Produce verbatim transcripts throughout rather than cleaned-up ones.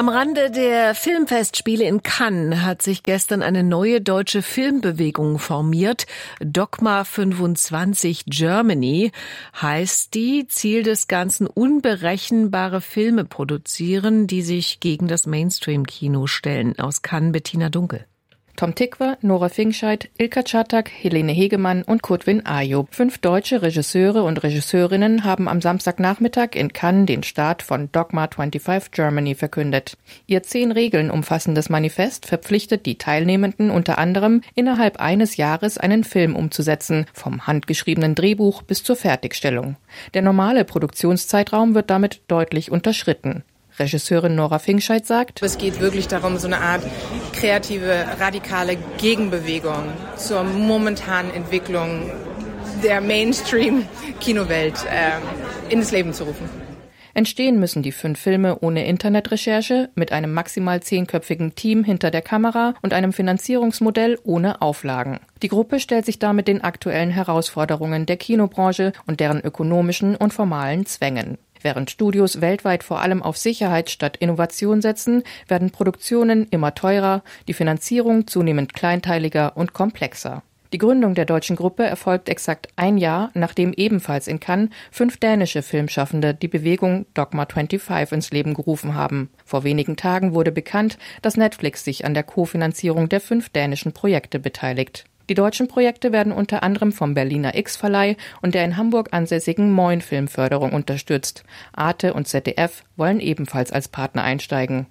Am Rande der Filmfestspiele in Cannes hat sich gestern eine neue deutsche Filmbewegung formiert. Dogma fünfundzwanzig Germany heißt die. Ziel des Ganzen: unberechenbare Filme produzieren, die sich gegen das Mainstream-Kino stellen. Aus Cannes Bettina Dunkel. Tom Tykwer, Nora Finkscheid, Ilka Czatak, Helene Hegemann und Kutwin Ayub. Fünf deutsche Regisseure und Regisseurinnen haben am Samstagnachmittag in Cannes den Start von Dogma fünfundzwanzig Germany verkündet. Ihr zehn Regeln umfassendes Manifest verpflichtet die Teilnehmenden unter anderem, innerhalb eines Jahres einen Film umzusetzen, vom handgeschriebenen Drehbuch bis zur Fertigstellung. Der normale Produktionszeitraum wird damit deutlich unterschritten. Regisseurin Nora Finkscheid sagt: Es geht wirklich darum, so eine Art kreative, radikale Gegenbewegung zur momentanen Entwicklung der Mainstream-Kinowelt äh, ins Leben zu rufen. Entstehen müssen die fünf Filme ohne Internetrecherche, mit einem maximal zehnköpfigen Team hinter der Kamera und einem Finanzierungsmodell ohne Auflagen. Die Gruppe stellt sich damit den aktuellen Herausforderungen der Kinobranche und deren ökonomischen und formalen Zwängen. Während Studios weltweit vor allem auf Sicherheit statt Innovation setzen, werden Produktionen immer teurer, die Finanzierung zunehmend kleinteiliger und komplexer. Die Gründung der deutschen Gruppe erfolgt exakt ein Jahr, nachdem ebenfalls in Cannes fünf dänische Filmschaffende die Bewegung Dogma fünfundzwanzig ins Leben gerufen haben. Vor wenigen Tagen wurde bekannt, dass Netflix sich an der Kofinanzierung der fünf dänischen Projekte beteiligt. Die deutschen Projekte werden unter anderem vom Berliner X-Verleih und der in Hamburg ansässigen Moin Filmförderung unterstützt. Arte und Z D F wollen ebenfalls als Partner einsteigen.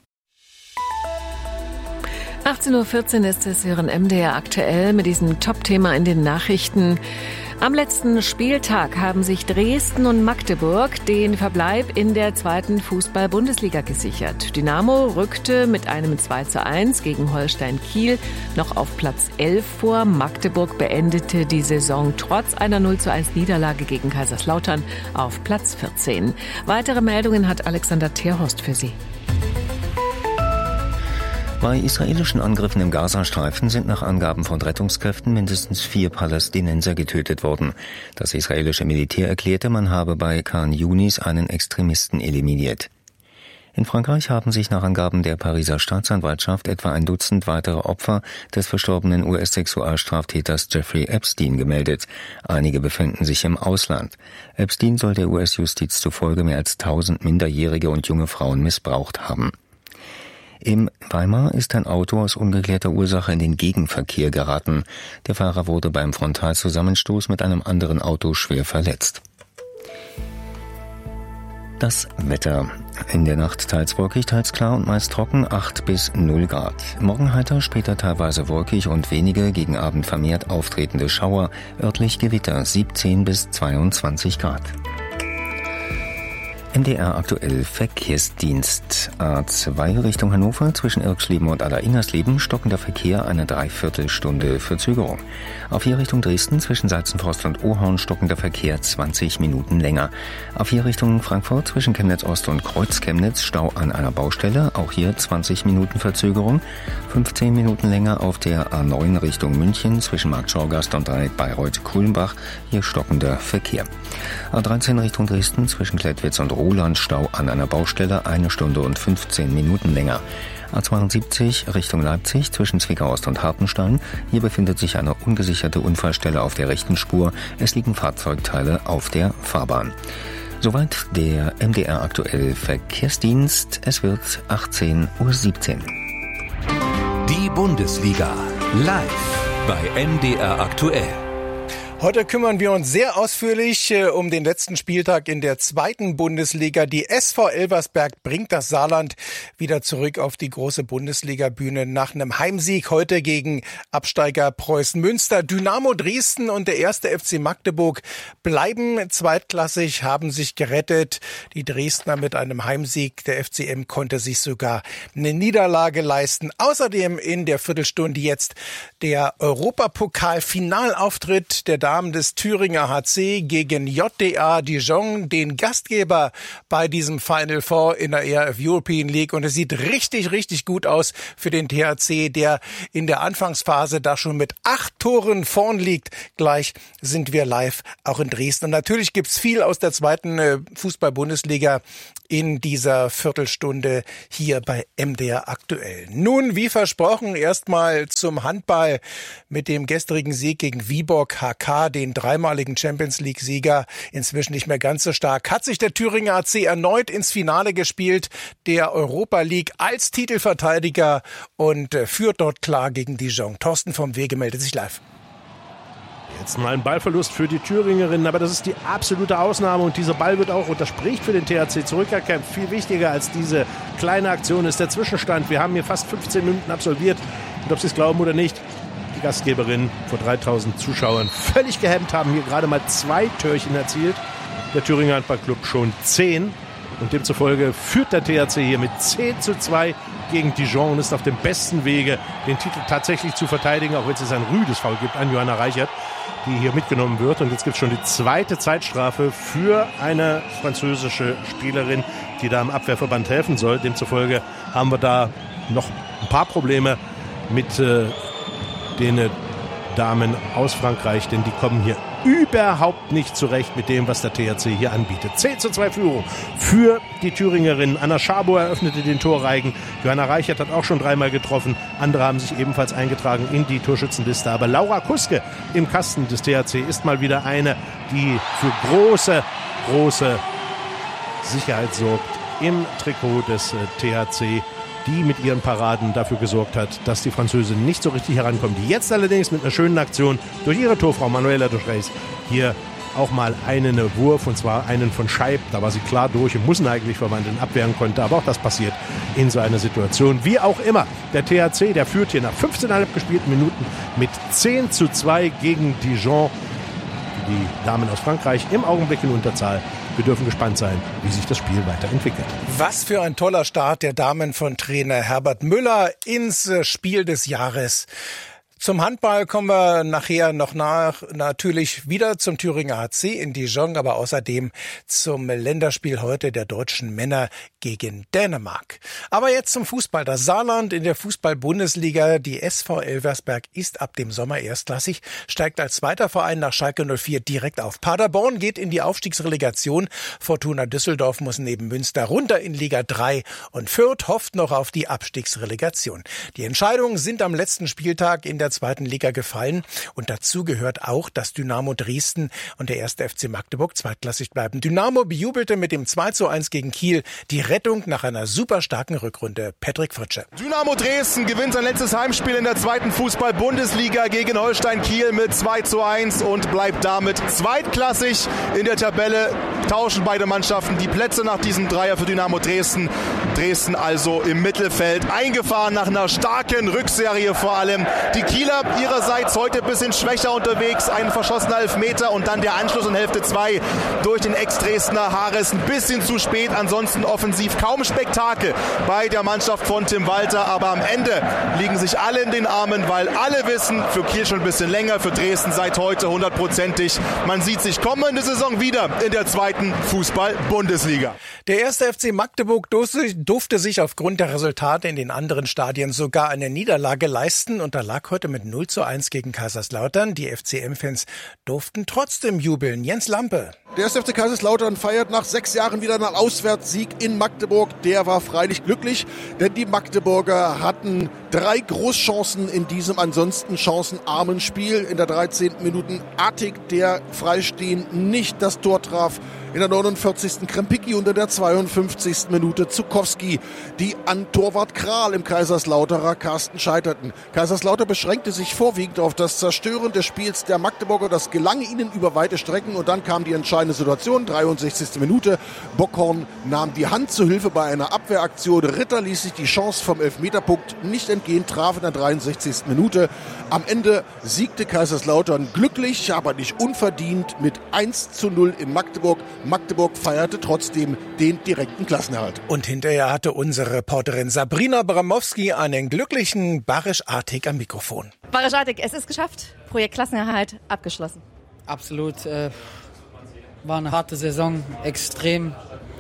achtzehn Uhr vierzehn ist es, hören M D R aktuell mit diesem Top-Thema in den Nachrichten. Am letzten Spieltag haben sich Dresden und Magdeburg den Verbleib in der zweiten Fußball-Bundesliga gesichert. Dynamo rückte mit einem zwei zu eins gegen Holstein Kiel noch auf Platz elf vor. Magdeburg beendete die Saison trotz einer null zu eins Niederlage gegen Kaiserslautern auf Platz vierzehn. Weitere Meldungen hat Alexander Terhorst für Sie. Bei israelischen Angriffen im Gazastreifen sind nach Angaben von Rettungskräften mindestens vier Palästinenser getötet worden. Das israelische Militär erklärte, man habe bei Khan Yunis einen Extremisten eliminiert. In Frankreich haben sich nach Angaben der Pariser Staatsanwaltschaft etwa ein Dutzend weitere Opfer des verstorbenen U S-Sexualstraftäters Jeffrey Epstein gemeldet. Einige befinden sich im Ausland. Epstein soll der U S-Justiz zufolge mehr als tausend Minderjährige und junge Frauen missbraucht haben. Im Weimar ist ein Auto aus ungeklärter Ursache in den Gegenverkehr geraten. Der Fahrer wurde beim Frontalzusammenstoß mit einem anderen Auto schwer verletzt. Das Wetter. In der Nacht teils wolkig, teils klar und meist trocken, acht bis null Grad. Morgen heiter, später teilweise wolkig und wenige, gegen Abend vermehrt auftretende Schauer, örtlich Gewitter, siebzehn bis zweiundzwanzig Grad. M D R aktuell Verkehrsdienst. A zwei Richtung Hannover zwischen Irkschleben und Aller-Ingersleben stockender Verkehr, eine Dreiviertelstunde Verzögerung. A vier Richtung Dresden zwischen Salzenforst und Ohorn stockender Verkehr zwanzig Minuten länger. A vier Richtung Frankfurt zwischen Chemnitz Ost und Kreuz-Chemnitz Stau an einer Baustelle, auch hier zwanzig Minuten Verzögerung. fünfzehn Minuten länger auf der A neun Richtung München zwischen Marktschorgast und Bayreuth-Kuhlenbach, hier stockender Verkehr. A dreizehn Richtung Dresden zwischen Klettwitz und Roland Stau an einer Baustelle, eine Stunde und fünfzehn Minuten länger. A zweiundsiebzig Richtung Leipzig zwischen Zwickau Ost und Hartenstein. Hier befindet sich eine ungesicherte Unfallstelle auf der rechten Spur. Es liegen Fahrzeugteile auf der Fahrbahn. Soweit der M D R aktuell Verkehrsdienst. Es wird achtzehn Uhr siebzehn. Die Bundesliga live bei M D R aktuell. Heute kümmern wir uns sehr ausführlich äh, um den letzten Spieltag in der zweiten Bundesliga. Die S V Elversberg bringt das Saarland wieder zurück auf die große Bundesliga-Bühne nach einem Heimsieg heute gegen Absteiger Preußen Münster. Dynamo Dresden und der erste F C Magdeburg bleiben zweitklassig, haben sich gerettet. Die Dresdner mit einem Heimsieg. Der F C M konnte sich sogar eine Niederlage leisten. Außerdem in der Viertelstunde jetzt der Europapokal-Finalauftritt der Damen des Thüringer H C gegen J D A Dijon, den Gastgeber bei diesem Final Four in der E R F European League. Und es sieht richtig, richtig gut aus für den T H C, der in der Anfangsphase da schon mit acht Toren vorn liegt. Gleich sind wir live auch in Dresden. Und natürlich gibt's viel aus der zweiten Fußball-Bundesliga in dieser Viertelstunde hier bei M D R aktuell. Nun, wie versprochen, erstmal zum Handball mit dem gestrigen Sieg gegen Viborg H K, den dreimaligen Champions-League-Sieger, inzwischen nicht mehr ganz so stark, hat sich der Thüringer H C erneut ins Finale gespielt, der Europa League als Titelverteidiger und führt dort klar gegen Dijon. Thorsten vom Wege meldet sich live. Jetzt mal ein Ballverlust für die Thüringerinnen, aber das ist die absolute Ausnahme und dieser Ball wird auch, und das spricht für den T H C, zurückerkämpft. Viel wichtiger als diese kleine Aktion ist der Zwischenstand. Wir haben hier fast fünfzehn Minuten absolviert und ob Sie es glauben oder nicht, die Gastgeberinnen vor dreitausend Zuschauern völlig gehemmt, haben hier gerade mal zwei Törchen erzielt. Der Thüringer Handballclub schon zehn und demzufolge führt der T H C hier mit zehn zu zwei gegen Dijon und ist auf dem besten Wege, den Titel tatsächlich zu verteidigen, auch wenn es ein rüdes Foul gibt an Johanna Reichert, die hier mitgenommen wird. Und jetzt gibt es schon die zweite Zeitstrafe für eine französische Spielerin, die da im Abwehrverband helfen soll. Demzufolge haben wir da noch ein paar Probleme mit äh, den Damen aus Frankreich, denn die kommen hier überhaupt nicht zurecht mit dem, was der T H C hier anbietet. zehn zu zwei Führung für die Thüringerinnen. Anna Schabo eröffnete den Torreigen. Johanna Reichert hat auch schon dreimal getroffen. Andere haben sich ebenfalls eingetragen in die Torschützenliste. Aber Laura Kuske im Kasten des T H C ist mal wieder eine, die für große, große Sicherheit sorgt im Trikot des T H C, die mit ihren Paraden dafür gesorgt hat, dass die Französin nicht so richtig herankommt. Die jetzt allerdings mit einer schönen Aktion durch ihre Torfrau Manuela Duchreis hier auch mal einen Wurf, und zwar einen von Scheib. Da war sie klar durch und muss ihn eigentlich verwandeln, abwehren konnte. Aber auch das passiert in so einer Situation. Wie auch immer, der T H C, der führt hier nach fünfzehn Komma fünf gespielten Minuten mit zehn zu zwei gegen Dijon. Die Damen aus Frankreich im Augenblick in Unterzahl. Wir dürfen gespannt sein, wie sich das Spiel weiterentwickelt. Was für ein toller Start der Damen von Trainer Herbert Müller ins Spiel des Jahres. Zum Handball kommen wir nachher noch nach, natürlich wieder zum Thüringer H C in Dijon, aber außerdem zum Länderspiel heute der deutschen Männer gegen Dänemark. Aber jetzt zum Fußball. Das Saarland in der Fußball-Bundesliga, die S V Elversberg, ist ab dem Sommer erstklassig, steigt als zweiter Verein nach Schalke null vier direkt auf. Paderborn geht in die Aufstiegsrelegation. Fortuna Düsseldorf muss neben Münster runter in Liga drei und Fürth hofft noch auf die Abstiegsrelegation. Die Entscheidungen sind am letzten Spieltag in der zweiten Liga gefallen und dazu gehört auch, dass Dynamo Dresden und der erste F C Magdeburg zweitklassig bleiben. Dynamo bejubelte mit dem zwei zu eins gegen Kiel die Rettung nach einer super starken Rückrunde. Patrick Fritsche. Dynamo Dresden gewinnt sein letztes Heimspiel in der zweiten Fußball-Bundesliga gegen Holstein Kiel mit zwei zu eins und bleibt damit zweitklassig in der Tabelle. Tauschen beide Mannschaften die Plätze nach diesem Dreier für Dynamo Dresden. Dresden also im Mittelfeld eingefahren nach einer starken Rückserie vor allem. Die Kieler ihrerseits heute ein bisschen schwächer unterwegs, ein verschossener Elfmeter und dann der Anschluss in Hälfte zwei durch den Ex-Dresdner Haares ein bisschen zu spät. Ansonsten offensiv kaum Spektakel bei der Mannschaft von Tim Walter, aber am Ende liegen sich alle in den Armen, weil alle wissen, für Kiel schon ein bisschen länger, für Dresden seit heute hundertprozentig. Man sieht sich kommende Saison wieder in der zweiten Fußball-Bundesliga. Der erste F C Magdeburg durfte sich aufgrund der Resultate in den anderen Stadien sogar eine Niederlage leisten und erlag heute mit null zu eins gegen Kaiserslautern. Die F C M-Fans durften trotzdem jubeln. Jens Lampe. Der erste F C Kaiserslautern feiert nach sechs Jahren wieder einen Auswärtssieg in Magdeburg. Der war freilich glücklich, denn die Magdeburger hatten drei Großchancen in diesem ansonsten chancenarmen Spiel. In der dreizehnten Minute Artig, der freistehend nicht das Tor traf. In der neunundvierzigsten Krempicki und in der zweiundfünfzigsten Minute Zukowski, die an Torwart Kral im Kaiserslauterer Kasten scheiterten. Kaiserslautern beschränkte sich vorwiegend auf das Zerstören des Spiels der Magdeburger. Das gelang ihnen über weite Strecken und dann kam die entscheidende Situation, dreiundsechzigste Minute. Bockhorn nahm die Hand zu Hilfe bei einer Abwehraktion. Ritter ließ sich die Chance vom Elfmeterpunkt nicht entgehen, traf in der dreiundsechzigsten Minute. Am Ende siegte Kaiserslautern glücklich, aber nicht unverdient mit eins zu null in Magdeburg. Magdeburg feierte trotzdem den direkten Klassenerhalt. Und hinterher hatte unsere Reporterin Sabrina Bramowski einen glücklichen Barisch Artig am Mikrofon. Barisch Artig, es ist geschafft. Projekt Klassenerhalt abgeschlossen. Absolut. Äh, war eine harte Saison, extrem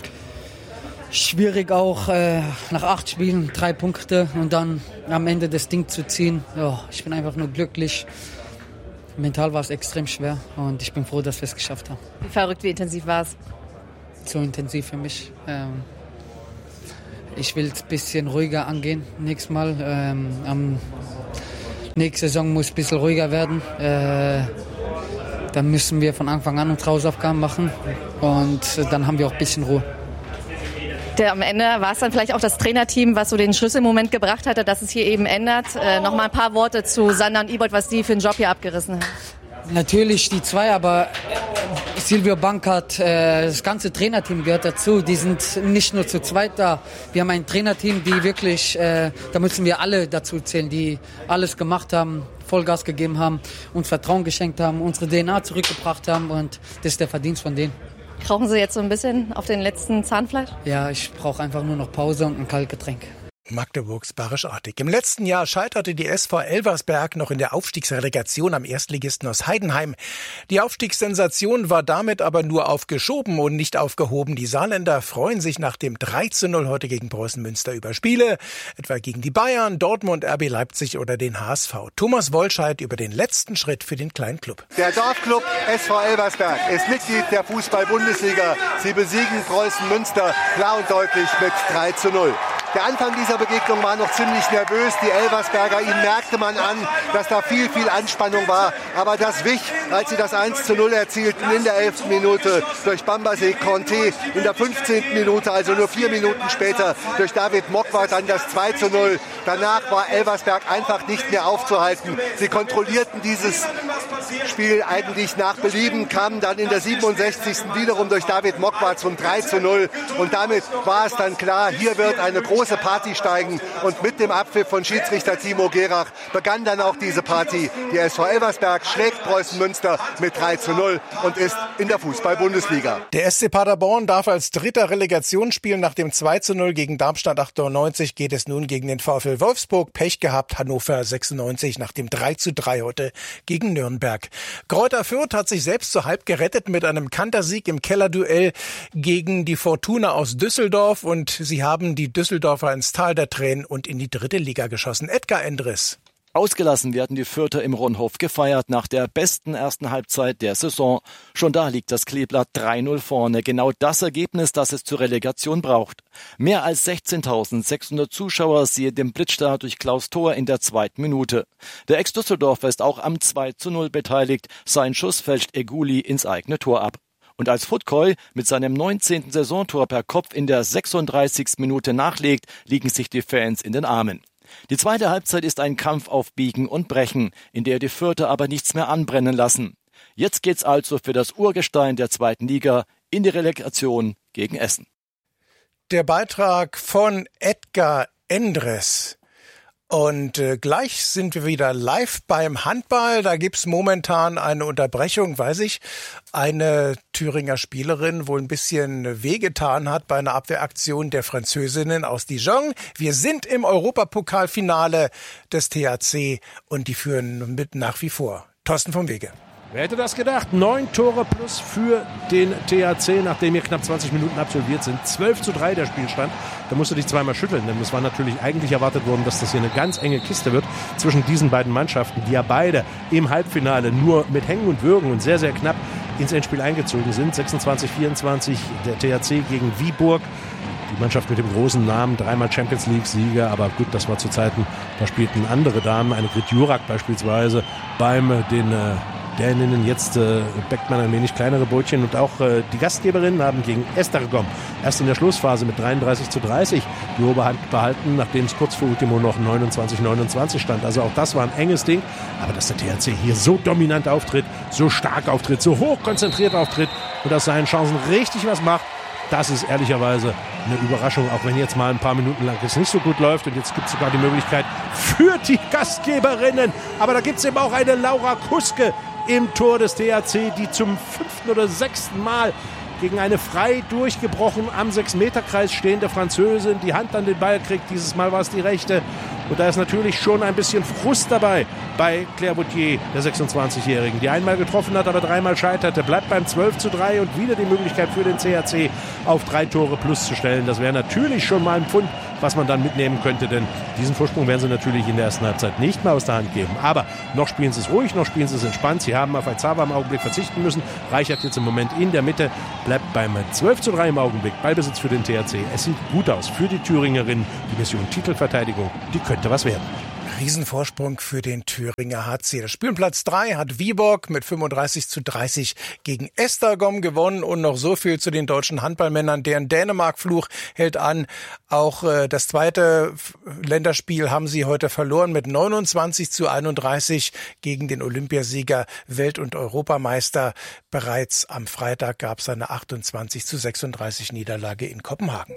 schwierig auch, äh, nach acht Spielen drei Punkte und dann am Ende das Ding zu ziehen. Ja, ich bin einfach nur glücklich. Mental war es extrem schwer und ich bin froh, dass wir es geschafft haben. Wie verrückt, wie intensiv war es? Zu intensiv für mich. Ähm, ich will es ein bisschen ruhiger angehen nächstes Mal. Ähm, am nächste Saison muss es ein bisschen ruhiger werden. Äh, dann müssen wir von Anfang an unsere Hausaufgaben machen und dann haben wir auch ein bisschen Ruhe. Der, am Ende war es dann vielleicht auch das Trainerteam, was so den Schlüsselmoment gebracht hatte, dass es hier eben ändert. Äh, noch mal ein paar Worte zu Sander und Ibold, was die für einen Job hier abgerissen haben. Natürlich die zwei, aber Silvio Bankert, äh, das ganze Trainerteam gehört dazu. Die sind nicht nur zu zweit da. Wir haben ein Trainerteam, die wirklich, äh, da müssen wir alle dazu zählen, die alles gemacht haben, Vollgas gegeben haben, uns Vertrauen geschenkt haben, unsere D N A zurückgebracht haben und das ist der Verdienst von denen. Krauchen Sie jetzt so ein bisschen auf den letzten Zahnfleisch? Ja, ich brauche einfach nur noch Pause und ein Kaltgetränk. Magdeburgs Barisch Artig. Im letzten Jahr scheiterte die S V Elversberg noch in der Aufstiegsrelegation am Erstligisten aus Heidenheim. Die Aufstiegssensation war damit aber nur aufgeschoben und nicht aufgehoben. Die Saarländer freuen sich nach dem drei zu null heute gegen Preußen Münster über Spiele, etwa gegen die Bayern, Dortmund, R B Leipzig oder den H S V. Thomas Wollscheid über den letzten Schritt für den kleinen Club. Der Dorfclub S V Elversberg ist Mitglied der Fußball-Bundesliga. Sie besiegen Preußen Münster klar und deutlich mit drei zu null. Der Anfang dieser Begegnung war noch ziemlich nervös. Die Elversberger, ihnen merkte man an, dass da viel, viel Anspannung war. Aber das wich, als sie das eins zu null erzielten in der elften Minute durch Bambasé Conté. In der fünfzehnten Minute, also nur vier Minuten später, durch David Mockwart dann das zwei zu null. Danach war Elversberg einfach nicht mehr aufzuhalten. Sie kontrollierten dieses Spiel eigentlich nach Belieben, kamen dann in der siebenundsechzigsten wiederum durch David Mockwart zum drei zu null. Und damit war es dann klar, hier wird eine große große Party steigen und mit dem Abpfiff von Schiedsrichter Timo Gerach begann dann auch diese Party. Die S V Elversberg schlägt Preußen Münster mit drei zu null und ist in der Fußball-Bundesliga. Der S C Paderborn darf als dritter Relegation spielen. Nach dem zwei zu null gegen Darmstadt achtundneunzig geht es nun gegen den VfL Wolfsburg. Pech gehabt Hannover sechsundneunzig nach dem drei zu drei heute gegen Nürnberg. Greuther Fürth hat sich selbst so halb gerettet mit einem Kantersieg im Kellerduell gegen die Fortuna aus Düsseldorf und sie haben die Düsseldorfer ins Tal der Tränen und in die dritte Liga geschossen. Edgar Endres. Ausgelassen werden die Fürther im Ronhof gefeiert nach der besten ersten Halbzeit der Saison. Schon da liegt das Kleeblatt drei null vorne. Genau das Ergebnis, das es zur Relegation braucht. Mehr als sechzehntausendsechshundert Zuschauer siehe dem Blitzstart durch Klaus Thor in der zweiten Minute. Der Ex-Düsseldorfer ist auch am zwei zu null beteiligt. Sein Schuss fälscht Eguli ins eigene Tor ab. Und als Futkoi mit seinem neunzehnten Saisontor per Kopf in der sechsunddreißigsten Minute nachlegt, liegen sich die Fans in den Armen. Die zweite Halbzeit ist ein Kampf auf Biegen und Brechen, in der die Fürther aber nichts mehr anbrennen lassen. Jetzt geht's also für das Urgestein der zweiten Liga in die Relegation gegen Essen. Der Beitrag von Edgar Endres. Und äh, gleich sind wir wieder live beim Handball. Da gibt's momentan eine Unterbrechung, weiß ich. Eine Thüringer Spielerin wohl ein bisschen wehgetan hat bei einer Abwehraktion der Französinnen aus Dijon. Wir sind im Europapokalfinale des T H C und die führen mit nach wie vor. Thorsten vom Wege. Wer hätte das gedacht? Neun Tore plus für den T H C, nachdem hier knapp zwanzig Minuten absolviert sind. zwölf zu drei der Spielstand. Da musst du dich zweimal schütteln, denn es war natürlich eigentlich erwartet worden, dass das hier eine ganz enge Kiste wird zwischen diesen beiden Mannschaften, die ja beide im Halbfinale nur mit Hängen und Würgen und sehr, sehr knapp ins Endspiel eingezogen sind. sechsundzwanzig vierundzwanzig der T H C gegen Viborg. Die Mannschaft mit dem großen Namen, dreimal Champions League-Sieger, aber gut, das war zu Zeiten, da spielten andere Damen, eine Grit Jurak beispielsweise, beim äh, den äh, Däninnen. Jetzt äh, bäckt man ein wenig kleinere Brötchen und auch äh, die Gastgeberinnen haben gegen Esztergom erst in der Schlussphase mit dreiunddreißig zu dreißig die Oberhand behalten, nachdem es kurz vor Ultimo noch neunundzwanzig neunundzwanzig stand. Also auch das war ein enges Ding, aber dass der T H C hier so dominant auftritt, so stark auftritt, so hoch konzentriert auftritt und aus seinen Chancen richtig was macht, das ist ehrlicherweise eine Überraschung, auch wenn jetzt mal ein paar Minuten lang es nicht so gut läuft. Und jetzt gibt es sogar die Möglichkeit für die Gastgeberinnen. Aber da gibt es eben auch eine Laura Kuske im Tor des T H C, die zum fünften oder sechsten Mal gegen eine frei durchgebrochen am sechs Meter Kreis stehende Französin die Hand an den Ball kriegt. Dieses Mal war es die rechte. Und da ist natürlich schon ein bisschen Frust dabei bei Claire Vautier, der sechsundzwanzigjährigen, die einmal getroffen hat, aber dreimal scheiterte. Bleibt beim zwölf zu drei und wieder die Möglichkeit für den C H C auf drei Tore plus zu stellen. Das wäre natürlich schon mal ein Pfund, was man dann mitnehmen könnte, denn diesen Vorsprung werden sie natürlich in der ersten Halbzeit nicht mehr aus der Hand geben. Aber noch spielen sie es ruhig, noch spielen sie es entspannt. Sie haben auf Aizawa im Augenblick verzichten müssen. Reichert jetzt im Moment in der Mitte, bleibt beim zwölf zu drei im Augenblick. Ballbesitz für den T H C. Es sieht gut aus für die Thüringerinnen. Die Mission Titelverteidigung, die könnte was werden. Riesenvorsprung für den Thüringer H C. Das Spiel um Platz drei hat Viborg mit fünfunddreißig zu dreißig gegen Esztergom gewonnen. Und noch so viel zu den deutschen Handballmännern. Deren Dänemark-Fluch hält an. Auch äh, das zweite Länderspiel haben sie heute verloren mit neunundzwanzig zu einunddreißig gegen den Olympiasieger, Welt- und Europameister. Bereits am Freitag gab es eine achtundzwanzig zu sechsunddreißig Niederlage in Kopenhagen.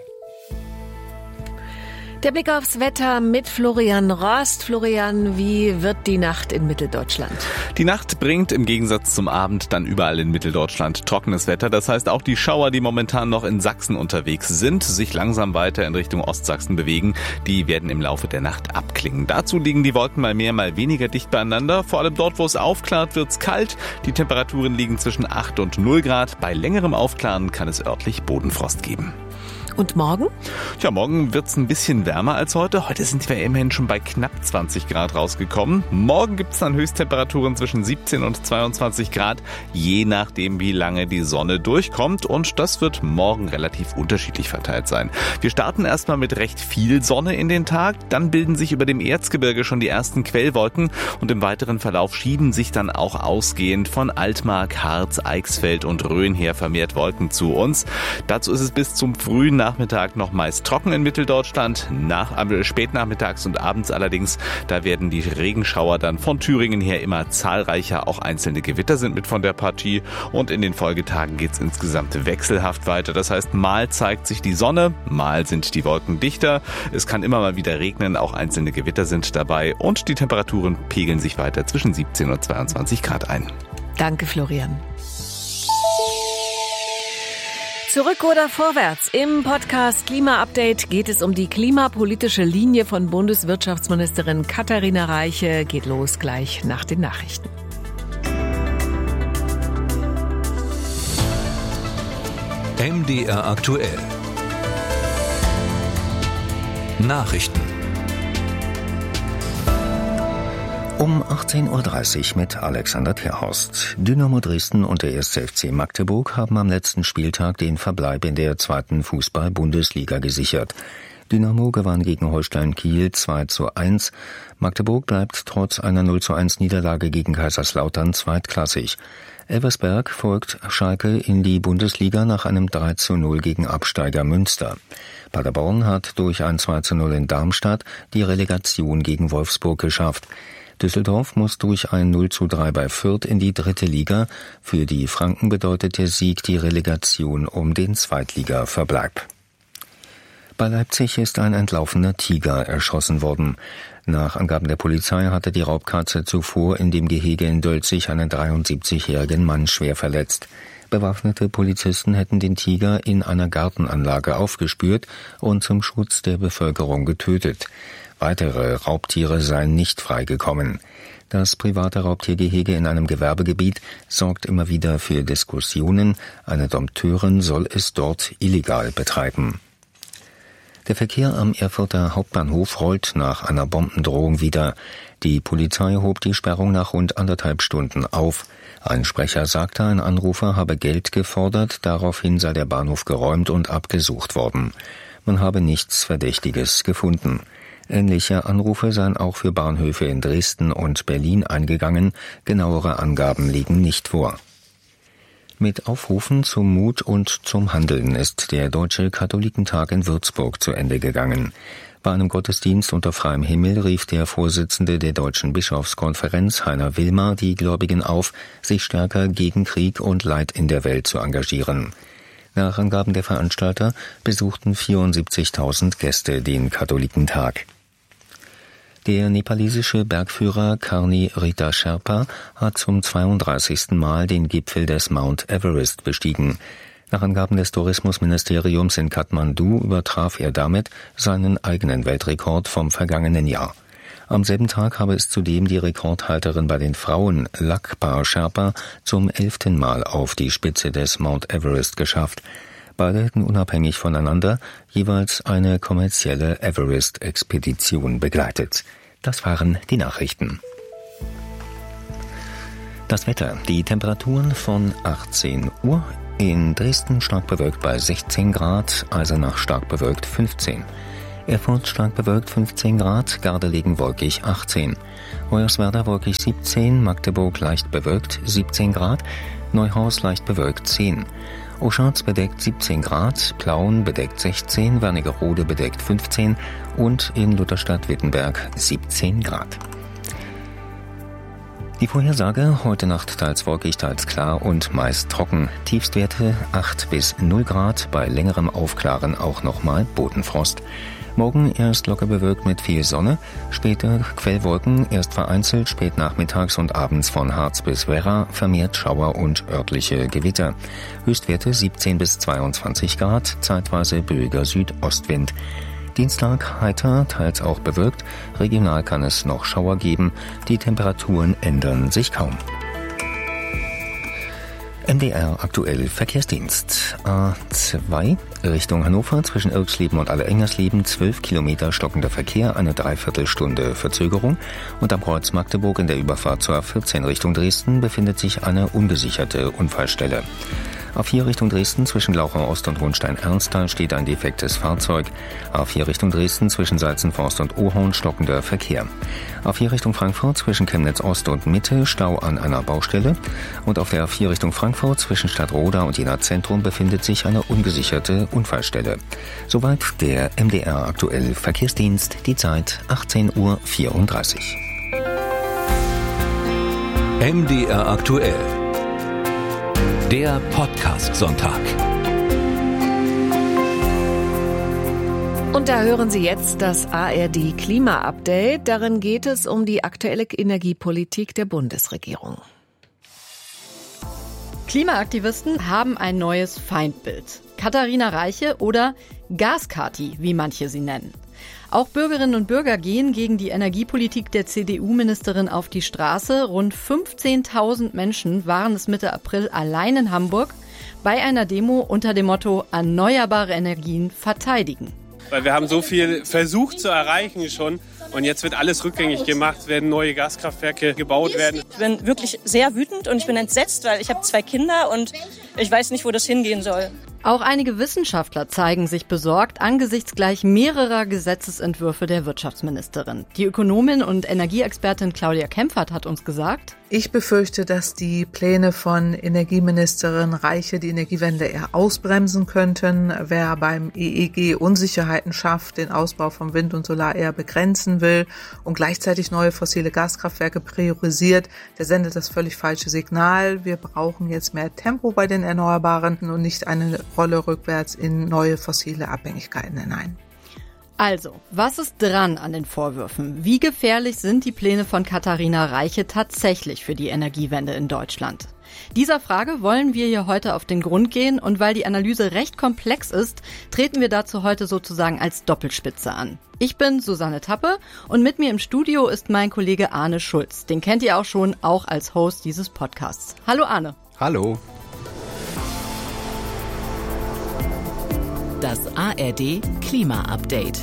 Der Blick aufs Wetter mit Florian Rost. Florian, wie wird die Nacht in Mitteldeutschland? Die Nacht bringt im Gegensatz zum Abend dann überall in Mitteldeutschland trockenes Wetter. Das heißt, auch die Schauer, die momentan noch in Sachsen unterwegs sind, sich langsam weiter in Richtung Ostsachsen bewegen, die werden im Laufe der Nacht abklingen. Dazu liegen die Wolken mal mehr, mal weniger dicht beieinander. Vor allem dort, wo es aufklart, wird's kalt. Die Temperaturen liegen zwischen acht und null Grad. Bei längerem Aufklaren kann es örtlich Bodenfrost geben. Und morgen? Ja, morgen wird's ein bisschen wärmer als heute. Heute sind wir immerhin schon bei knapp zwanzig Grad rausgekommen. Morgen gibt's dann Höchsttemperaturen zwischen siebzehn und zweiundzwanzig Grad, je nachdem, wie lange die Sonne durchkommt. Und das wird morgen relativ unterschiedlich verteilt sein. Wir starten erstmal mit recht viel Sonne in den Tag. Dann bilden sich über dem Erzgebirge schon die ersten Quellwolken. Und im weiteren Verlauf schieben sich dann auch ausgehend von Altmark, Harz, Eichsfeld und Rhön her vermehrt Wolken zu uns. Dazu ist es bis zum frühen Nachmittag noch meist trocken in Mitteldeutschland. Nach, äh, spätnachmittags und abends allerdings, da werden die Regenschauer dann von Thüringen her immer zahlreicher. Auch einzelne Gewitter sind mit von der Partie. Und in den Folgetagen geht es insgesamt wechselhaft weiter. Das heißt, mal zeigt sich die Sonne, mal sind die Wolken dichter. Es kann immer mal wieder regnen, auch einzelne Gewitter sind dabei. Und die Temperaturen pegeln sich weiter zwischen siebzehn und zweiundzwanzig Grad ein. Danke, Florian. Zurück oder vorwärts? Im Podcast Klima Update geht es um die klimapolitische Linie von Bundeswirtschaftsministerin Katharina Reiche. Geht los gleich nach den Nachrichten. M D R aktuell. Nachrichten. Um achtzehn Uhr dreißig mit Alexander Terhorst. Dynamo Dresden und der erste F C Magdeburg haben am letzten Spieltag den Verbleib in der zweiten Fußball-Bundesliga gesichert. Dynamo gewann gegen Holstein Kiel zwei zu eins. Magdeburg bleibt trotz einer null zu eins Niederlage gegen Kaiserslautern zweitklassig. Elversberg folgt Schalke in die Bundesliga nach einem drei zu null gegen Absteiger Münster. Paderborn hat durch ein zwei zu null in Darmstadt die Relegation gegen Wolfsburg geschafft. Düsseldorf muss durch ein null zu drei bei Fürth in die dritte Liga. Für die Franken bedeutet der Sieg die Relegation um den Zweitliga-Verbleib. Bei Leipzig ist ein entlaufener Tiger erschossen worden. Nach Angaben der Polizei hatte die Raubkatze zuvor in dem Gehege in Dölzig einen dreiundsiebzigjährigen Mann schwer verletzt. Bewaffnete Polizisten hätten den Tiger in einer Gartenanlage aufgespürt und zum Schutz der Bevölkerung getötet. Weitere Raubtiere seien nicht freigekommen. Das private Raubtiergehege in einem Gewerbegebiet sorgt immer wieder für Diskussionen. Eine Dompteurin soll es dort illegal betreiben. Der Verkehr am Erfurter Hauptbahnhof rollt nach einer Bombendrohung wieder. Die Polizei hob die Sperrung nach rund anderthalb Stunden auf. Ein Sprecher sagte, ein Anrufer habe Geld gefordert, daraufhin sei der Bahnhof geräumt und abgesucht worden. Man habe nichts Verdächtiges gefunden. Ähnliche Anrufe seien auch für Bahnhöfe in Dresden und Berlin eingegangen. Genauere Angaben liegen nicht vor. Mit Aufrufen zum Mut und zum Handeln ist der Deutsche Katholikentag in Würzburg zu Ende gegangen. Bei einem Gottesdienst unter freiem Himmel rief der Vorsitzende der Deutschen Bischofskonferenz, Heiner Wilmar, die Gläubigen auf, sich stärker gegen Krieg und Leid in der Welt zu engagieren. Nach Angaben der Veranstalter besuchten vierundsiebzigtausend Gäste den Katholikentag. Der nepalesische Bergführer Karni Rita Sherpa hat zum zweiunddreißigsten Mal den Gipfel des Mount Everest bestiegen. Nach Angaben des Tourismusministeriums in Kathmandu übertraf er damit seinen eigenen Weltrekord vom vergangenen Jahr. Am selben Tag habe es zudem die Rekordhalterin bei den Frauen, Lakpa Sherpa, zum elften Mal auf die Spitze des Mount Everest geschafft. Beide hätten unabhängig voneinander jeweils eine kommerzielle Everest-Expedition begleitet. Das waren die Nachrichten. Das Wetter. Die Temperaturen von achtzehn Uhr. In Dresden stark bewölkt bei sechzehn Grad, Eisenach stark bewölkt fünfzehn. Erfurt stark bewölkt fünfzehn Grad, Gardelegen wolkig achtzehn. Hoyerswerda wolkig siebzehn, Magdeburg leicht bewölkt siebzehn Grad, Neuhaus leicht bewölkt zehn. Oschatz bedeckt siebzehn Grad, Plauen bedeckt sechzehn, Wernigerode bedeckt fünfzehn und in Lutherstadt-Wittenberg siebzehn Grad. Die Vorhersage: heute Nacht teils wolkig, teils klar und meist trocken. Tiefstwerte acht bis null Grad, bei längerem Aufklaren auch nochmal Bodenfrost. Morgen erst locker bewölkt mit viel Sonne, später Quellwolken, erst vereinzelt, spät nachmittags und abends von Harz bis Werra, vermehrt Schauer und örtliche Gewitter. Höchstwerte siebzehn bis zweiundzwanzig Grad, zeitweise böiger Südostwind. Dienstag heiter, teils auch bewölkt, regional kann es noch Schauer geben, die Temperaturen ändern sich kaum. M D R aktuell Verkehrsdienst. A zwei Richtung Hannover zwischen Irksleben und Allerengnersleben zwölf Kilometer stockender Verkehr, eine Dreiviertelstunde Verzögerung. Und am Kreuz Magdeburg in der Überfahrt zur A vierzehn Richtung Dresden befindet sich eine ungesicherte Unfallstelle. A vier Richtung Dresden zwischen Lauchau Ost und Hohenstein-Ernsthal steht ein defektes Fahrzeug. A vier Richtung Dresden zwischen Salzenforst und Ohorn stockender Verkehr. A vier Richtung Frankfurt zwischen Chemnitz Ost und Mitte Stau an einer Baustelle. Und auf der A vier Richtung Frankfurt zwischen Stadtroda und Jena Zentrum befindet sich eine ungesicherte Unfallstelle. Soweit der M D R aktuell Verkehrsdienst, die Zeit achtzehn Uhr vierunddreißig. M D R aktuell. Der Podcast-Sonntag. Und da hören Sie jetzt das A R D-Klima-Update. Darin geht es um die aktuelle Energiepolitik der Bundesregierung. Klimaaktivisten haben ein neues Feindbild. Katharina Reiche oder Gaskati, wie manche sie nennen. Auch Bürgerinnen und Bürger gehen gegen die Energiepolitik der C D U-Ministerin auf die Straße. Rund fünfzehntausend Menschen waren es Mitte April allein in Hamburg bei einer Demo unter dem Motto Erneuerbare Energien verteidigen. Weil wir haben so viel versucht zu erreichen schon und jetzt wird alles rückgängig gemacht, es werden neue Gaskraftwerke gebaut werden. Ich bin wirklich sehr wütend und ich bin entsetzt, weil ich habe zwei Kinder und ich weiß nicht, wo das hingehen soll. Auch einige Wissenschaftler zeigen sich besorgt angesichts gleich mehrerer Gesetzesentwürfe der Wirtschaftsministerin. Die Ökonomin und Energieexpertin Claudia Kempfert hat uns gesagt: Ich befürchte, dass die Pläne von Energieministerin Reiche die Energiewende eher ausbremsen könnten. Wer beim E E G Unsicherheiten schafft, den Ausbau von Wind und Solar eher begrenzen will und gleichzeitig neue fossile Gaskraftwerke priorisiert, der sendet das völlig falsche Signal. Wir brauchen jetzt mehr Tempo bei den Erneuerbaren und nicht eine Rolle rückwärts in neue fossile Abhängigkeiten hinein. Also, was ist dran an den Vorwürfen? Wie gefährlich sind die Pläne von Katharina Reiche tatsächlich für die Energiewende in Deutschland? Dieser Frage wollen wir hier heute auf den Grund gehen und weil die Analyse recht komplex ist, treten wir dazu heute sozusagen als Doppelspitze an. Ich bin Susanne Tappe und mit mir im Studio ist mein Kollege Arne Schulz. Den kennt ihr auch schon, auch als Host dieses Podcasts. Hallo Arne. Hallo. Das A R D-Klima-Update.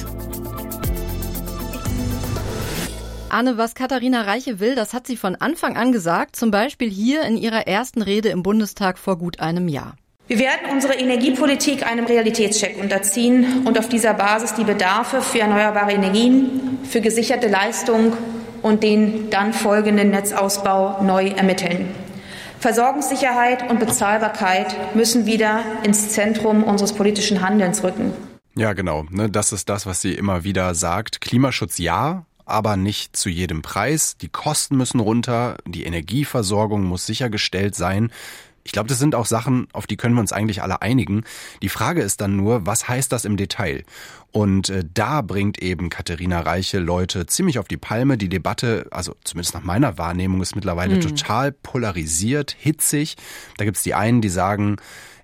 Arne, was Katharina Reiche will, das hat sie von Anfang an gesagt, zum Beispiel hier in ihrer ersten Rede im Bundestag vor gut einem Jahr. Wir werden unsere Energiepolitik einem Realitätscheck unterziehen und auf dieser Basis die Bedarfe für erneuerbare Energien, für gesicherte Leistung und den dann folgenden Netzausbau neu ermitteln. Versorgungssicherheit und Bezahlbarkeit müssen wieder ins Zentrum unseres politischen Handelns rücken. Ja, genau. Das ist das, was sie immer wieder sagt. Klimaschutz ja, aber nicht zu jedem Preis. Die Kosten müssen runter, die Energieversorgung muss sichergestellt sein. Ich glaube, das sind auch Sachen, auf die können wir uns eigentlich alle einigen. Die Frage ist dann nur, was heißt das im Detail? Und äh, da bringt eben Katharina Reiche Leute ziemlich auf die Palme. Die Debatte, also zumindest nach meiner Wahrnehmung, ist mittlerweile mhm. total polarisiert, hitzig. Da gibt's die einen, die sagen,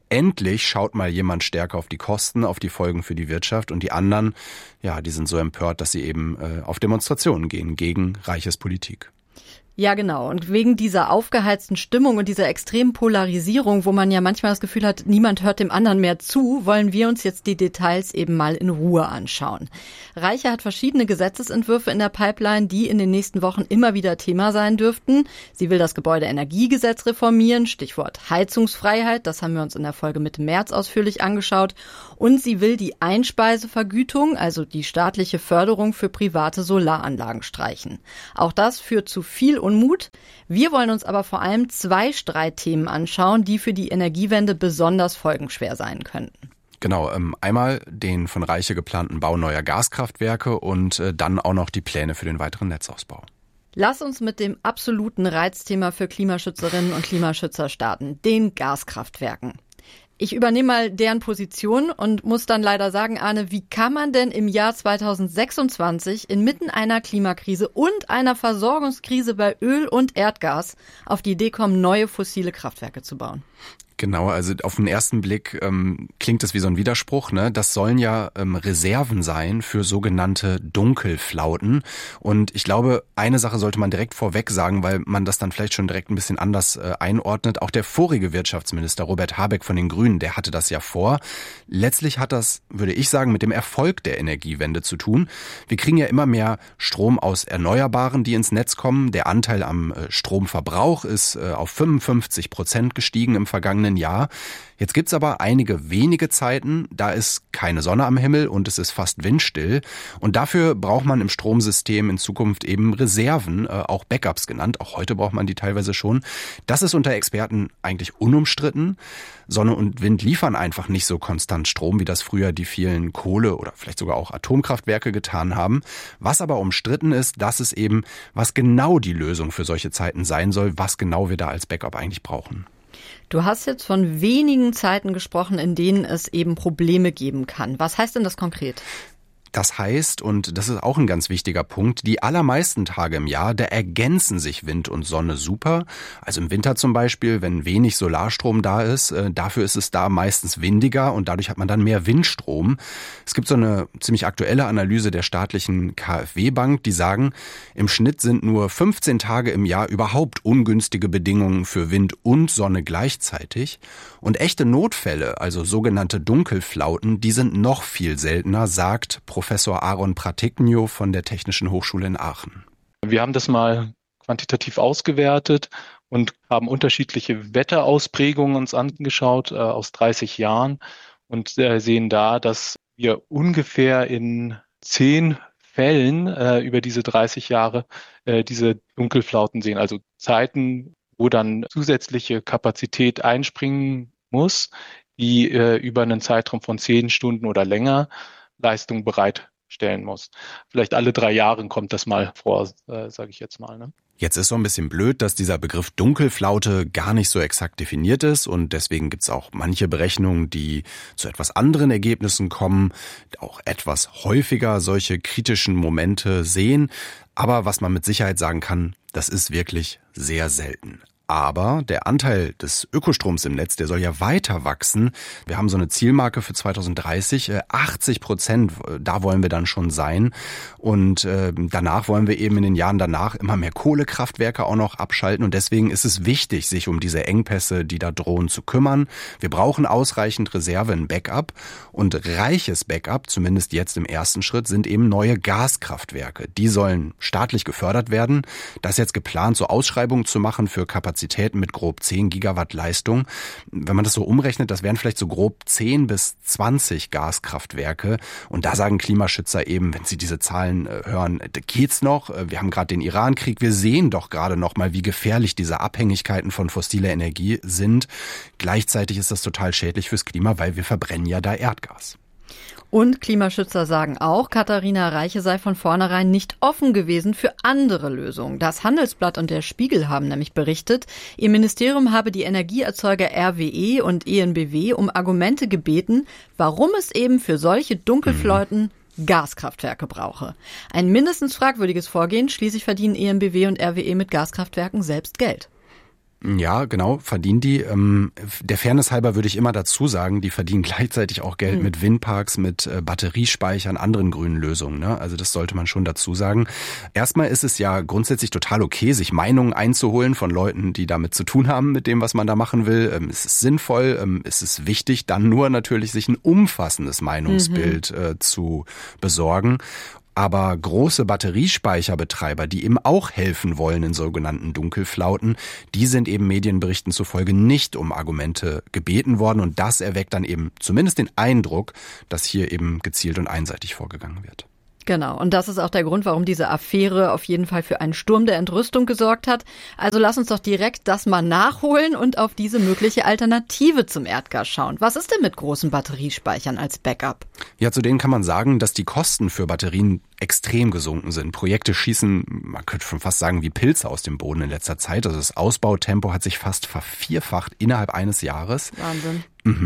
endlich schaut mal jemand stärker auf die Kosten, auf die Folgen für die Wirtschaft, und die anderen, ja, die sind so empört, dass sie eben äh, auf Demonstrationen gehen gegen Reiches Politik. Ja, genau. Und wegen dieser aufgeheizten Stimmung und dieser extremen Polarisierung, wo man ja manchmal das Gefühl hat, niemand hört dem anderen mehr zu, wollen wir uns jetzt die Details eben mal in Ruhe anschauen. Reiche hat verschiedene Gesetzesentwürfe in der Pipeline, die in den nächsten Wochen immer wieder Thema sein dürften. Sie will das Gebäudeenergiegesetz reformieren, Stichwort Heizungsfreiheit, das haben wir uns in der Folge Mitte März ausführlich angeschaut. Und sie will die Einspeisevergütung, also die staatliche Förderung für private Solaranlagen streichen. Auch das führt zu viel Unmut. Wir wollen uns aber vor allem zwei Streitthemen anschauen, die für die Energiewende besonders folgenschwer sein könnten. Genau, ähm, einmal den von Reiche geplanten Bau neuer Gaskraftwerke und äh, dann auch noch die Pläne für den weiteren Netzausbau. Lass uns mit dem absoluten Reizthema für Klimaschützerinnen und Klimaschützer starten, den Gaskraftwerken. Ich übernehme mal deren Position und muss dann leider sagen, Arne, wie kann man denn im Jahr zweitausendsechsundzwanzig inmitten einer Klimakrise und einer Versorgungskrise bei Öl und Erdgas auf die Idee kommen, neue fossile Kraftwerke zu bauen? Genau, also auf den ersten Blick ähm, klingt das wie so ein Widerspruch, ne? Das sollen ja ähm, Reserven sein für sogenannte Dunkelflauten. Und ich glaube, eine Sache sollte man direkt vorweg sagen, weil man das dann vielleicht schon direkt ein bisschen anders äh, einordnet. Auch der vorige Wirtschaftsminister Robert Habeck von den Grünen, der hatte das ja vor. Letztlich hat das, würde ich sagen, mit dem Erfolg der Energiewende zu tun. Wir kriegen ja immer mehr Strom aus Erneuerbaren, die ins Netz kommen. Der Anteil am äh, Stromverbrauch ist äh, auf fünfundfünfzig Prozent gestiegen im vergangenen Jahr. Jetzt gibt's aber einige wenige Zeiten, da ist keine Sonne am Himmel und es ist fast windstill. Und dafür braucht man im Stromsystem in Zukunft eben Reserven, äh, auch Backups genannt. Auch heute braucht man die teilweise schon. Das ist unter Experten eigentlich unumstritten. Sonne und Wind liefern einfach nicht so konstant Strom, wie das früher die vielen Kohle- oder vielleicht sogar auch Atomkraftwerke getan haben. Was aber umstritten ist, das ist eben, was genau die Lösung für solche Zeiten sein soll, was genau wir da als Backup eigentlich brauchen. Du hast jetzt von wenigen Zeiten gesprochen, in denen es eben Probleme geben kann. Was heißt denn das konkret? Das heißt, und das ist auch ein ganz wichtiger Punkt, die allermeisten Tage im Jahr, da ergänzen sich Wind und Sonne super. Also im Winter zum Beispiel, wenn wenig Solarstrom da ist, äh, dafür ist es da meistens windiger und dadurch hat man dann mehr Windstrom. Es gibt so eine ziemlich aktuelle Analyse der staatlichen K f W-Bank, die sagen, im Schnitt sind nur fünfzehn Tage im Jahr überhaupt ungünstige Bedingungen für Wind und Sonne gleichzeitig. Und echte Notfälle, also sogenannte Dunkelflauten, die sind noch viel seltener, sagt Professor Aaron Pratiknio von der Technischen Hochschule in Aachen. Wir haben das mal quantitativ ausgewertet und haben unterschiedliche Wetterausprägungen uns angeschaut äh, aus dreißig Jahren und äh, sehen da, dass wir ungefähr in zehn Fällen äh, über diese dreißig Jahre äh, diese Dunkelflauten sehen. Also Zeiten, wo dann zusätzliche Kapazität einspringen muss, die äh, über einen Zeitraum von zehn Stunden oder länger Leistung bereitstellen muss. Vielleicht alle drei Jahre kommt das mal vor, äh, sage ich jetzt mal. Ne? Jetzt ist so ein bisschen blöd, dass dieser Begriff Dunkelflaute gar nicht so exakt definiert ist und deswegen gibt's auch manche Berechnungen, die zu etwas anderen Ergebnissen kommen, auch etwas häufiger solche kritischen Momente sehen. Aber was man mit Sicherheit sagen kann, das ist wirklich sehr selten. Aber der Anteil des Ökostroms im Netz, der soll ja weiter wachsen. Wir haben so eine Zielmarke für zweitausenddreißig, achtzig Prozent, da wollen wir dann schon sein. Und äh, danach wollen wir eben in den Jahren danach immer mehr Kohlekraftwerke auch noch abschalten. Und deswegen ist es wichtig, sich um diese Engpässe, die da drohen, zu kümmern. Wir brauchen ausreichend Reserve, ein Backup. Und reiches Backup, zumindest jetzt im ersten Schritt, sind eben neue Gaskraftwerke. Die sollen staatlich gefördert werden. Das ist jetzt geplant, so Ausschreibungen zu machen für Kapazitäten mit grob zehn Gigawatt Leistung. Wenn man das so umrechnet, das wären vielleicht so grob zehn bis zwanzig Gaskraftwerke. Und da sagen Klimaschützer eben, wenn sie diese Zahlen hören, geht's noch? Wir haben gerade den Irankrieg. Wir sehen doch gerade noch mal, wie gefährlich diese Abhängigkeiten von fossiler Energie sind. Gleichzeitig ist das total schädlich fürs Klima, weil wir verbrennen ja da Erdgas. Und Klimaschützer sagen auch, Katharina Reiche sei von vornherein nicht offen gewesen für andere Lösungen. Das Handelsblatt und der Spiegel haben nämlich berichtet, ihr Ministerium habe die Energieerzeuger R W E und E N B W um Argumente gebeten, warum es eben für solche Dunkelflauten Gaskraftwerke brauche. Ein mindestens fragwürdiges Vorgehen, schließlich verdienen E N B W und R W E mit Gaskraftwerken selbst Geld. Ja, genau, verdienen die. Ähm, der Fairness halber würde ich immer dazu sagen, die verdienen gleichzeitig auch Geld mhm. mit Windparks, mit äh, Batteriespeichern, anderen grünen Lösungen. Ne? Also das sollte man schon dazu sagen. Erstmal ist es ja grundsätzlich total okay, sich Meinungen einzuholen von Leuten, die damit zu tun haben, mit dem, was man da machen will. Ähm, es ist sinnvoll, ähm, es ist wichtig, dann nur natürlich sich ein umfassendes Meinungsbild mhm. äh, zu besorgen. Aber große Batteriespeicherbetreiber, die eben auch helfen wollen in sogenannten Dunkelflauten, die sind eben Medienberichten zufolge nicht um Argumente gebeten worden. Und das erweckt dann eben zumindest den Eindruck, dass hier eben gezielt und einseitig vorgegangen wird. Genau, und das ist auch der Grund, warum diese Affäre auf jeden Fall für einen Sturm der Entrüstung gesorgt hat. Also lass uns doch direkt das mal nachholen und auf diese mögliche Alternative zum Erdgas schauen. Was ist denn mit großen Batteriespeichern als Backup? Ja, zu denen kann man sagen, dass die Kosten für Batterien extrem gesunken sind. Projekte schießen, man könnte schon fast sagen, wie Pilze aus dem Boden in letzter Zeit. Also das Ausbautempo hat sich fast vervierfacht innerhalb eines Jahres. Wahnsinn.